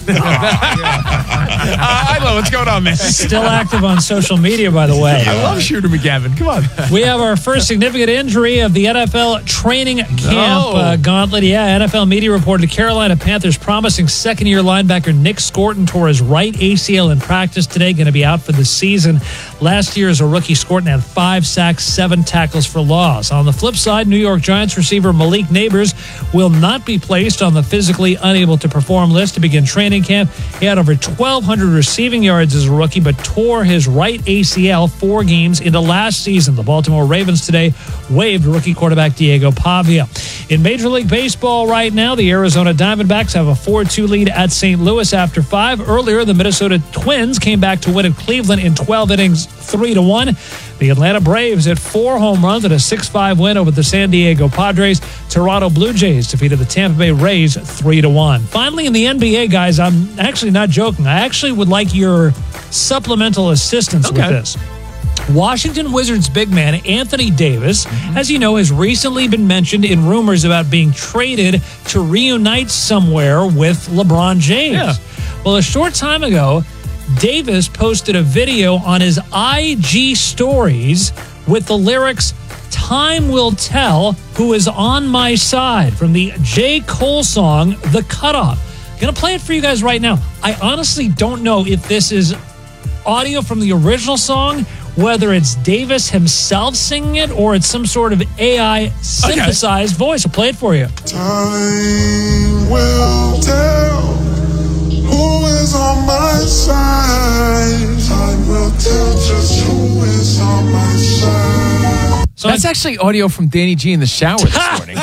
S3: Ilo, what's going on, man?
S8: Still active on social media, by the way.
S3: I love Shooter McGavin. Come on.
S8: We have our first significant injury of the NFL training camp gauntlet. Yeah, NFL media reported Carolina Panthers promising second-year linebacker Nick Scorton tore his right ACL in practice today, going to be out for the season. Last year as a rookie, Scorton had 5 sacks, 7 tackles for loss. On the flip side, New York Giants receiver Malik Neighbors will not be placed on the physically unable to perform list to begin training camp. He had over 1,200 receiving yards as a rookie, but tore his right ACL 4 games into last season. The Baltimore Ravens today waived rookie quarterback Diego Pavia. In Major League Baseball right now, the Arizona Diamondbacks have a 4-2 lead at St. Louis after 5. Earlier, the Minnesota Twins came back to win at Cleveland in 12 innings, 3-1. The Atlanta Braves hit 4 home runs at a 6-5 win over the San Diego Padres. Toronto Blue Jays defeated the Tampa Bay Rays 3-1. Finally, in the NBA, guys, I'm actually not joking. I actually would like your supplemental assistance with this. Washington Wizards big man Anthony Davis, as you know, has recently been mentioned in rumors about being traded to reunite somewhere with LeBron James.
S3: Yeah.
S8: Well, a short time ago, Davis posted a video on his IG stories with the lyrics, "Time will tell who is on my side," from the J. Cole song, The Cutoff. Gonna play it for you guys right now. I honestly don't know if this is audio from the original song, whether it's Davis himself singing it, or it's some sort of AI synthesized voice. I'll play it for you.
S9: Time will tell who is on my side. Time will tell just who is on my side.
S1: So that's actually audio from Danny G in the shower this morning.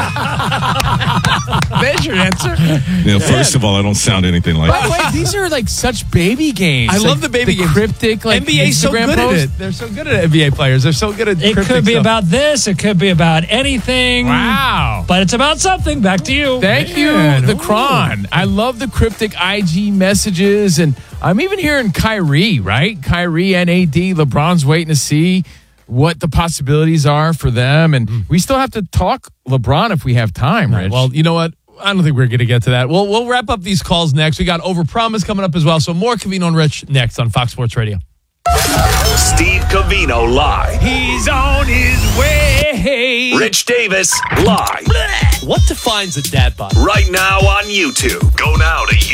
S1: There's your answer.
S4: Yeah, first of all, I don't sound anything like
S1: By the way, these are like such baby games.
S3: I love
S1: Like
S3: the baby games.
S1: Cryptic, like
S3: NBA's so
S1: Instagram
S3: good
S1: post.
S3: at it. They're so good at NBA players. They're so good at
S8: It
S3: cryptic
S8: could be
S3: stuff.
S8: about this. It could be about anything.
S1: Wow.
S8: But it's about something. Back to you.
S1: Thank you, the Cron. I love the cryptic IG messages, and I'm even hearing Kyrie, right? Kyrie, NAD, LeBron's waiting to see. what the possibilities are for them. And we still have to talk LeBron if we have time, Rich.
S3: Well, you know what? I don't think we're going to get to that. We'll wrap up these calls next. We got Overpromise coming up as well. So more Covino and Rich next on Fox Sports Radio.
S10: Steve Covino live.
S8: He's on his way.
S10: Rich Davis live.
S3: What defines a dad bod?
S10: Right now on YouTube. Go now to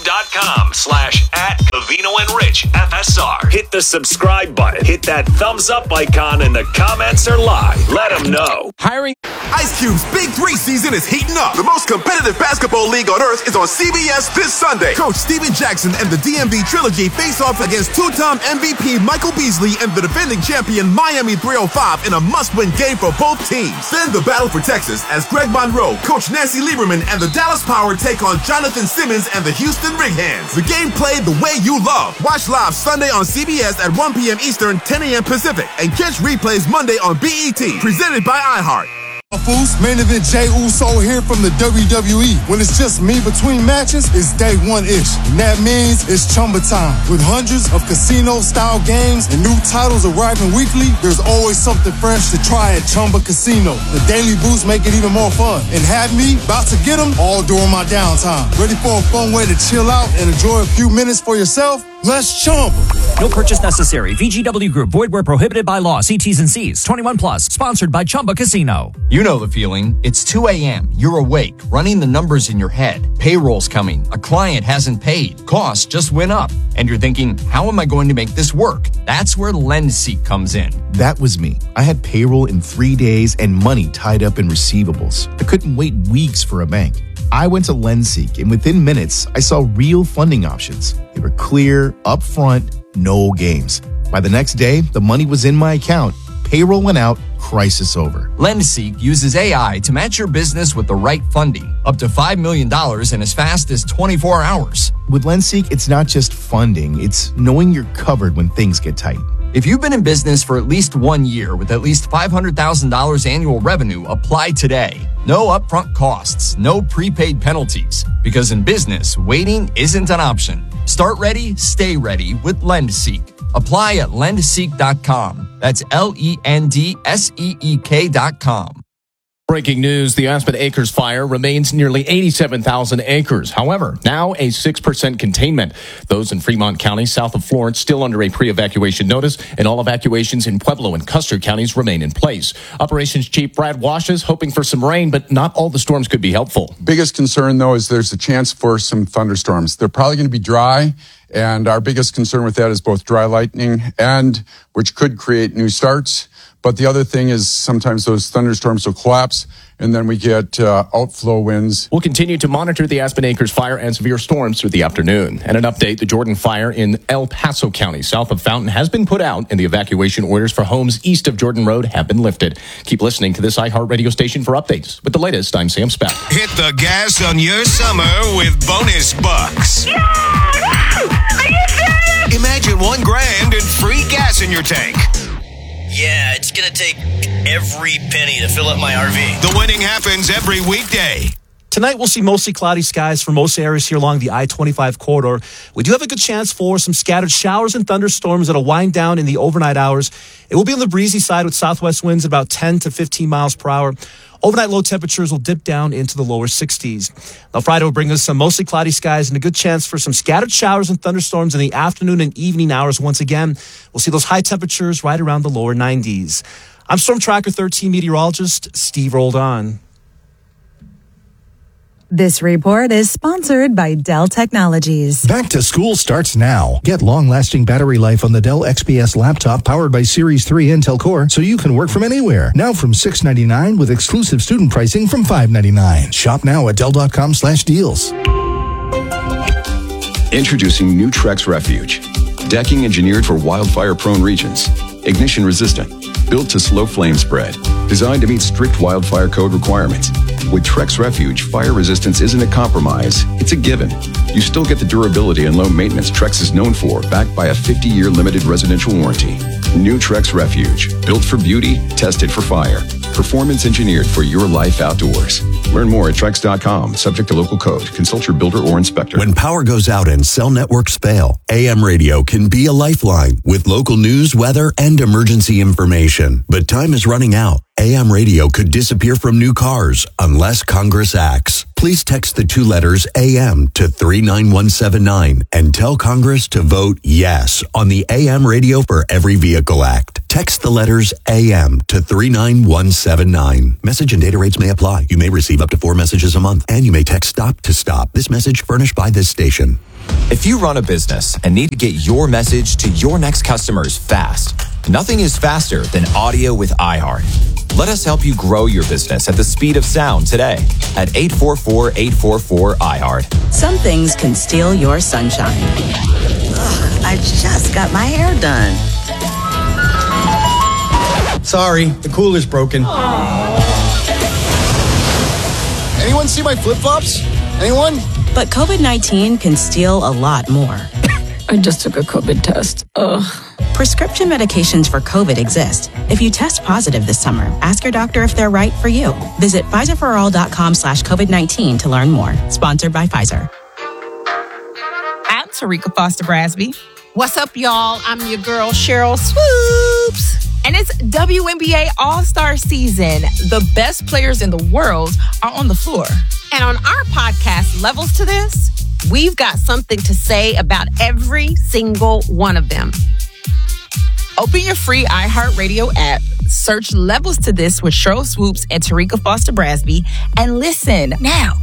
S10: youtube.com/@Covino and Rich FSR. Hit the subscribe button. Hit that thumbs up icon and the comments are live. Let them know.
S3: Hiring.
S11: Ice Cube's Big 3 season is heating up. The most competitive basketball league on earth is on CBS this Sunday. Coach Steven Jackson and the DMV Trilogy face off against two-time MVP Michael Beasley and the defending champion Miami 305 in a must-win game for both teams. Then the battle for Texas as Greg Monroe, Coach Nancy Lieberman, and the Dallas Power take on Jonathan Simmons and the Houston Rig-Hands. The game played the way you love. Watch live Sunday on CBS at 1 p.m. Eastern, 10 a.m. Pacific, and catch replays Monday on BET, presented by iHeart.
S9: Main event Jey Uso here from the WWE. When it's just me between matches, it's day one-ish. And that means it's Chumba time. With hundreds of casino-style games and new titles arriving weekly, there's always something fresh to try at Chumba Casino. The daily boosts make it even more fun. And have me about to get them all during my downtime. Ready for a fun way to chill out and enjoy a few minutes for yourself? Let's Chumba.
S13: No purchase necessary. VGW Group. Void where prohibited by law. See T's and C's. 21 plus. Sponsored by Chumba Casino.
S14: You know the feeling. It's 2 a.m. You're awake, running the numbers in your head. Payroll's coming. A client hasn't paid. Costs just went up. And you're thinking, how am I going to make this work? That's where LendSeek comes in.
S15: That was me. I had payroll in 3 days and money tied up in receivables. I couldn't wait weeks for a bank. I went to LendSeek, and within minutes, I saw real funding options. They were clear, upfront, no games. By the next day, the money was in my account. Payroll went out, crisis over.
S14: LendSeek uses AI to match your business with the right funding, up to $5 million in as fast as 24 hours.
S15: With LendSeek, it's not just funding, it's knowing you're covered when things get tight.
S14: If you've been in business for at least 1 year with at least $500,000 annual revenue, apply today. No upfront costs, no prepaid penalties. Because in business, waiting isn't an option. Start ready, stay ready with LendSeek. Apply at lendseek.com. That's LENDSEEK.com.
S16: Breaking news, the Aspen Acres fire remains nearly 87,000 acres. However, now a 6% containment. Those in Fremont County, south of Florence, still under a pre-evacuation notice, and all evacuations in Pueblo and Custer counties remain in place. Operations Chief Brad Washes hoping for some rain, but not all the storms could be helpful.
S17: Biggest concern, though, is there's a chance for some thunderstorms. They're probably going to be dry, and our biggest concern with that is both dry lightning and which could create new starts. But the other thing is sometimes those thunderstorms will collapse, and then we get outflow winds.
S16: We'll continue to monitor the Aspen Acres fire and severe storms through the afternoon. And an update, the Jordan fire in El Paso County, south of Fountain, has been put out, and the evacuation orders for homes east of Jordan Road have been lifted. Keep listening to this iHeart radio station for updates. With the latest, I'm Sam Speck.
S12: Hit the gas on your summer with bonus bucks.
S9: Are you serious?
S12: Imagine $1,000 and free gas in your tank.
S18: Yeah, it's going to take every penny to fill up my RV.
S12: The winning happens every weekday.
S20: Tonight, we'll see mostly cloudy skies for most areas here along the I-25 corridor. We do have a good chance for some scattered showers and thunderstorms that'll wind down in the overnight hours. It will be on the breezy side with southwest winds about 10 to 15 miles per hour. Overnight low temperatures will dip down into the lower 60s. Now, Friday will bring us some mostly cloudy skies and a good chance for some scattered showers and thunderstorms in the afternoon and evening hours once again. We'll see those high temperatures right around the lower 90s. I'm Storm Tracker 13 meteorologist Steve Roldan.
S29: This report is sponsored by Dell Technologies.
S30: Back to school starts now. Get long-lasting battery life on the Dell XPS laptop powered by Series 3 Intel Core so you can work from anywhere. Now from $699 with exclusive student pricing from $599. Shop now at Dell.com/deals.
S26: Introducing new Trex Refuge. Decking engineered for wildfire-prone regions. Ignition resistant. Built to slow flame spread. Designed to meet strict wildfire code requirements. With Trex Refuge, fire resistance isn't a compromise, it's a given. You still get the durability and low maintenance Trex is known for, backed by a 50-year limited residential warranty. New Trex Refuge. Built for beauty, tested for fire. Performance engineered for your life outdoors. Learn more at Trex.com. Subject to local code. Consult your builder or inspector.
S2: When power goes out and cell networks fail, AM radio can be a lifeline with local news, weather, and emergency information. But time is running out. AM radio could disappear from new cars unless Congress acts. Please text the 2 letters AM to 39179 and tell Congress to vote yes on the AM Radio for Every Vehicle Act. Text the letters AM to 39179. Message and data rates may apply. You may receive up to 4 messages a month, and you may text STOP to STOP. This message furnished by this station.
S14: If you run a business and need to get your message to your next customers fast, nothing is faster than audio with iHeart. Let us help you grow your business at the speed of sound today at 844-844-iHeart.
S6: Some things can steal your sunshine. Ugh, I just got my hair done.
S19: Sorry, the cooler's broken.
S6: Anyone see my flip-flops? Anyone? But COVID-19 can steal a lot more. I just took a COVID test. Ugh. Prescription medications for COVID exist. If you test positive this summer, ask your doctor if they're right for you. Visit PfizerForAll.com/COVID-19 to learn more. Sponsored by Pfizer.
S21: I'm Tarika Foster Brasby. What's up, y'all? I'm your girl, Cheryl Swoops. And it's WNBA All-Star season. The best players in the world are on the floor. And on our podcast, Levels to This, we've got something to say about every single one of them. Open your free iHeartRadio app, search Levels to This with Cheryl Swoops and Tarika Foster Brasby, and listen now.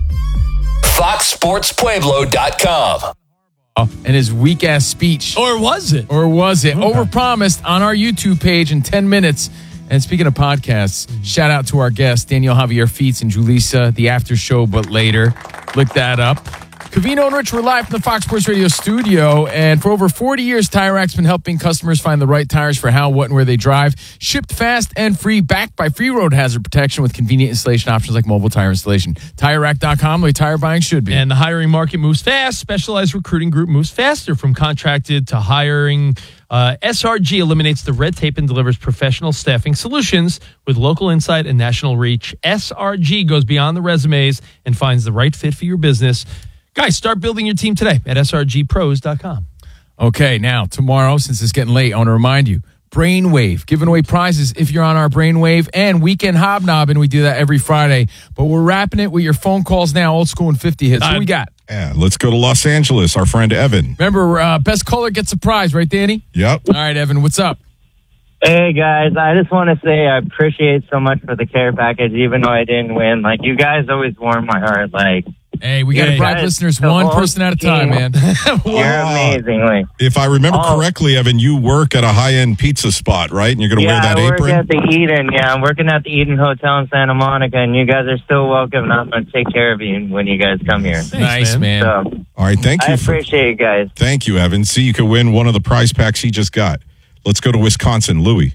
S10: FoxSportsPueblo.com.
S1: And his weak-ass speech.
S3: Or was it?
S1: Overpromised on our YouTube page in 10 minutes. And speaking of podcasts, shout out to our guests, Danielle Javier Feets and Julissa, the after show, but later. Look that up. Covino and Rich were live from the Fox Sports Radio studio, and for over 40 years, Tire Rack's been helping customers find the right tires for how, what, and where they drive. Shipped fast and free, backed by free road hazard protection with convenient installation options like mobile tire installation. TireRack.com, the way tire buying should be.
S3: And the hiring market moves fast. Specialized recruiting group moves faster from contracted to hiring. SRG eliminates the red tape and delivers professional staffing solutions with local insight and national reach. SRG goes beyond the resumes and finds the right fit for your business. Guys, start building your team today at srgpros.com.
S1: Okay, now, tomorrow, since it's getting late, I want to remind you, Brainwave, giving away prizes if you're on our Brainwave, and Weekend Hobnobbing. We do that every Friday. But we're wrapping it with your phone calls now, old school and 50 hits. What we got?
S4: Yeah, let's go to Los Angeles. Our friend Evan.
S1: Remember, best caller gets a prize, right, Danny?
S4: Yep.
S1: All right, Evan, what's up?
S22: Hey, guys. I just want to say I appreciate so much for the care package, even though I didn't win. Like, you guys always warm my heart. Like,
S1: hey, we got to bribe listeners one person at a time, man.
S22: You're amazing. Like,
S4: if I remember correctly, Evan, you work at a high-end pizza spot, right? And you're going to wear that apron?
S22: Yeah, I work at the Eden. Yeah, I'm working at the Eden Hotel in Santa Monica, and you guys are still welcome. And I'm going to take care of you when you guys come here.
S1: Nice, man.
S22: So,
S4: all right, thank you.
S22: I appreciate you guys.
S4: Thank you, Evan. See, you could win one of the prize packs he just got. Let's go to Wisconsin. Louis.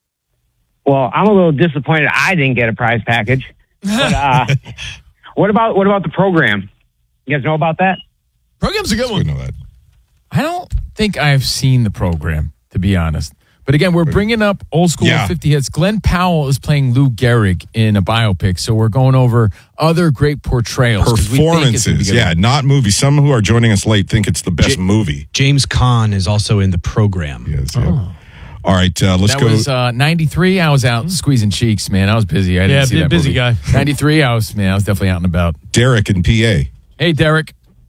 S23: Well, I'm a little disappointed I didn't get a prize package. But what about the program? You guys know about that?
S3: Program's a good one.
S1: I don't think I've seen the program, to be honest. But again, we're bringing up old school 50 hits. Glenn Powell is playing Lou Gehrig in a biopic, so we're going over other great portrayals.
S4: Performances, not movies. Some who are joining us late think it's the best movie.
S5: James Caan is also in the program.
S4: Yes. All right, let's go.
S1: That was 93. I was out squeezing cheeks, man. I was busy. I didn't see that
S3: busy
S1: movie.
S3: guy.
S1: 93, I was definitely out and about.
S4: Derek in PA.
S1: Hey, Derek.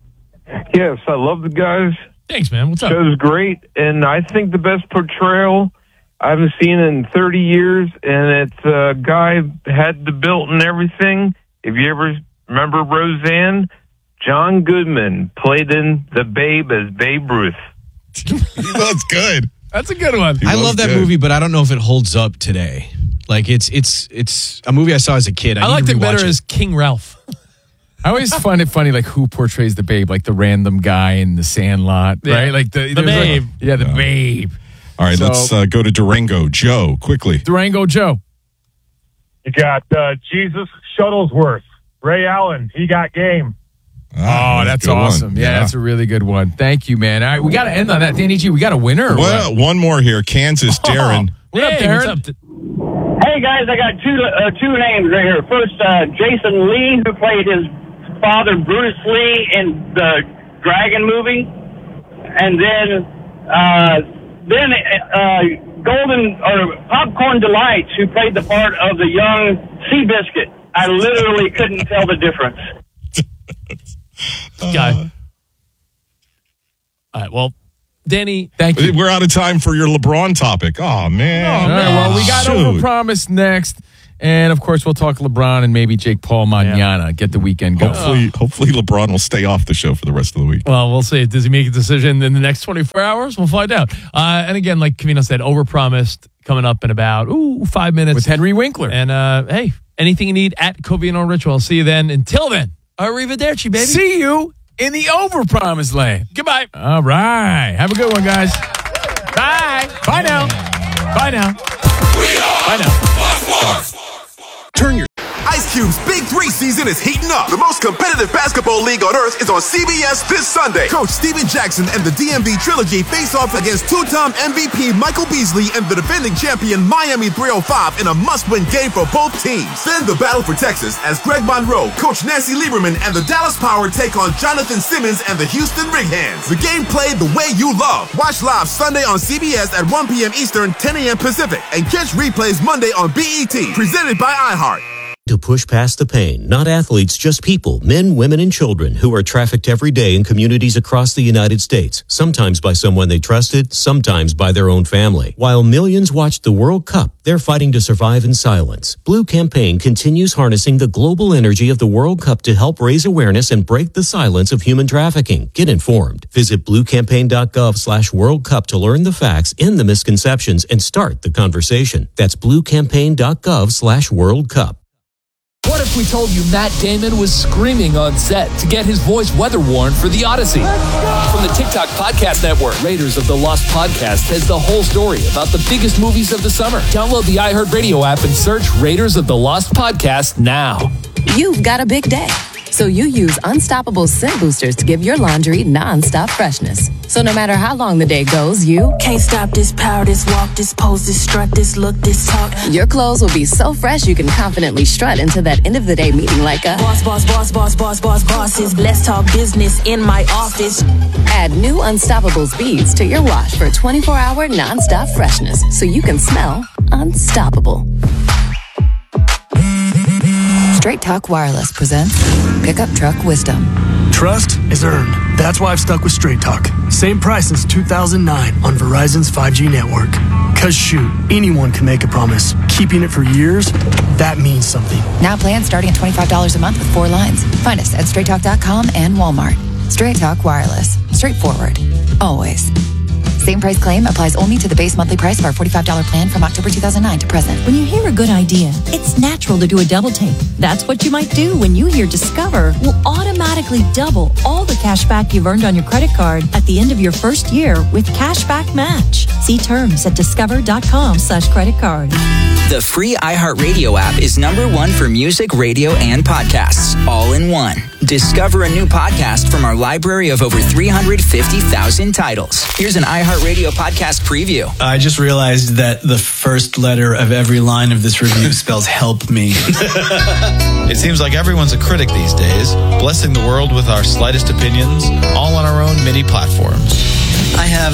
S24: Yes, I love the guys.
S3: Thanks, man. What's up?
S24: Show's great, and I think the best portrayal I've seen in 30 years, and it's a guy had the built and everything. If you ever remember Roseanne, John Goodman played in The Babe as Babe Ruth.
S4: That's good.
S1: That's a good one.
S5: I love that movie, but I don't know if it holds up today. Like it's a movie I saw as a kid.
S3: I liked it better as King Ralph.
S1: I always find it funny, like who portrays the Babe, like the random guy in The Sandlot, right? Like the
S3: Babe.
S1: Like, the Babe.
S4: All right, let's go to Durango. Joe, quickly.
S1: Durango Joe.
S25: You got Jesus Shuttlesworth, Ray Allen. He got game.
S1: Oh, that's awesome. Yeah, that's a really good one. Thank you, man. All right, we got to end on that. Danny G, we got a winner.
S4: Well, one more here. Kansas, Darren.
S1: What up, Darren?
S3: What's up?
S7: Hey guys, I got two names right here. First, Jason Lee, who played his father Bruce Lee in the Dragon movie, and then Golden or Popcorn Delights, who played the part of the young Seabiscuit. I literally couldn't tell the difference.
S3: Guy. All right, well, Danny, thank you.
S4: We're out of time for your LeBron topic. Oh, man.
S1: All right, well, we got Overpromised next. And, of course, we'll talk LeBron and maybe Jake Paul mañana. Get the weekend going.
S4: Hopefully LeBron will stay off the show for the rest of the week.
S3: Well, we'll see. Does he make a decision in the next 24 hours? We'll find out. And again, like Covino said, Overpromised coming up in about 5 minutes.
S1: With Henry Winkler.
S3: And, hey, anything you need at Covino Ritual. I'll see you then. Until then, arrivederci, baby.
S1: See you in the Overpromised land.
S3: Goodbye.
S1: All right. Have a good one, guys. Bye. Bye now. Bye now. Bye now.
S8: Turn your Ice Cube's Big 3 season is heating up. The most competitive basketball league on earth is on CBS this Sunday. Coach Steven Jackson and the DMV Trilogy face off against two-time MVP Michael Beasley and the defending champion Miami 305 in a must-win game for both teams. Then the battle for Texas as Greg Monroe, Coach Nancy Lieberman, and the Dallas Power take on Jonathan Simmons and the Houston Rig Hands. The game played the way you love. Watch live Sunday on CBS at 1 p.m. Eastern, 10 a.m. Pacific, and catch replays Monday on BET, presented by iHeart.
S9: To push past the pain, not athletes, just people, men, women, and children who are trafficked every day in communities across the United States, sometimes by someone they trusted, sometimes by their own family. While millions watched the World Cup, they're fighting to survive in silence. Blue Campaign continues harnessing the global energy of the World Cup to help raise awareness and break the silence of human trafficking. Get informed. Visit bluecampaign.gov/World Cup to learn the facts, end the misconceptions, and start the conversation. That's bluecampaign.gov/World Cup.
S11: What if we told you Matt Damon was screaming on set to get his voice weather warned for the Odyssey? From the TikTok Podcast Network, Raiders of the Lost Podcast has the whole story about the biggest movies of the summer. Download the iHeartRadio app and search Raiders of the Lost Podcast now.
S13: You've got a big day, so you use Unstoppable Scent Boosters to give your laundry nonstop freshness. So no matter how long the day goes, you
S15: can't stop this power, this walk, this pose, this strut, this look, this talk.
S13: Your clothes will be so fresh you can confidently strut into that end of the day meeting like a
S15: bosses. Let's talk business in my office.
S13: Add new Unstoppable beads to your wash for 24-hour nonstop freshness so you can smell unstoppable. Straight Talk Wireless presents Pickup Truck Wisdom.
S16: Trust is earned. That's why I've stuck with Straight Talk. Same price since 2009 on Verizon's 5G network. Cause shoot, anyone can make a promise. Keeping it for years, that means something.
S13: Now plans starting at $25 a month with 4 lines. Find us at straighttalk.com and Walmart. Straight Talk Wireless. Straightforward. Always. Same price claim applies only to the base monthly price of our $45 plan from October 2009 to present.
S17: When you hear a good idea, it's natural to do a double take. That's what you might do when you hear Discover will automatically double all the cash back you've earned on your credit card at the end of your first year with Cashback Match. See terms at discover.com/credit card.
S27: The free iHeartRadio app is #1 for music, radio, and podcasts, all in one. Discover a new podcast from our library of over 350,000 titles. Here's an iHeartRadio podcast preview.
S28: I just realized that the first letter of every line of this review spells help me.
S31: It seems like everyone's a critic these days, blessing the world with our slightest opinions, all on our own mini platforms.
S28: I have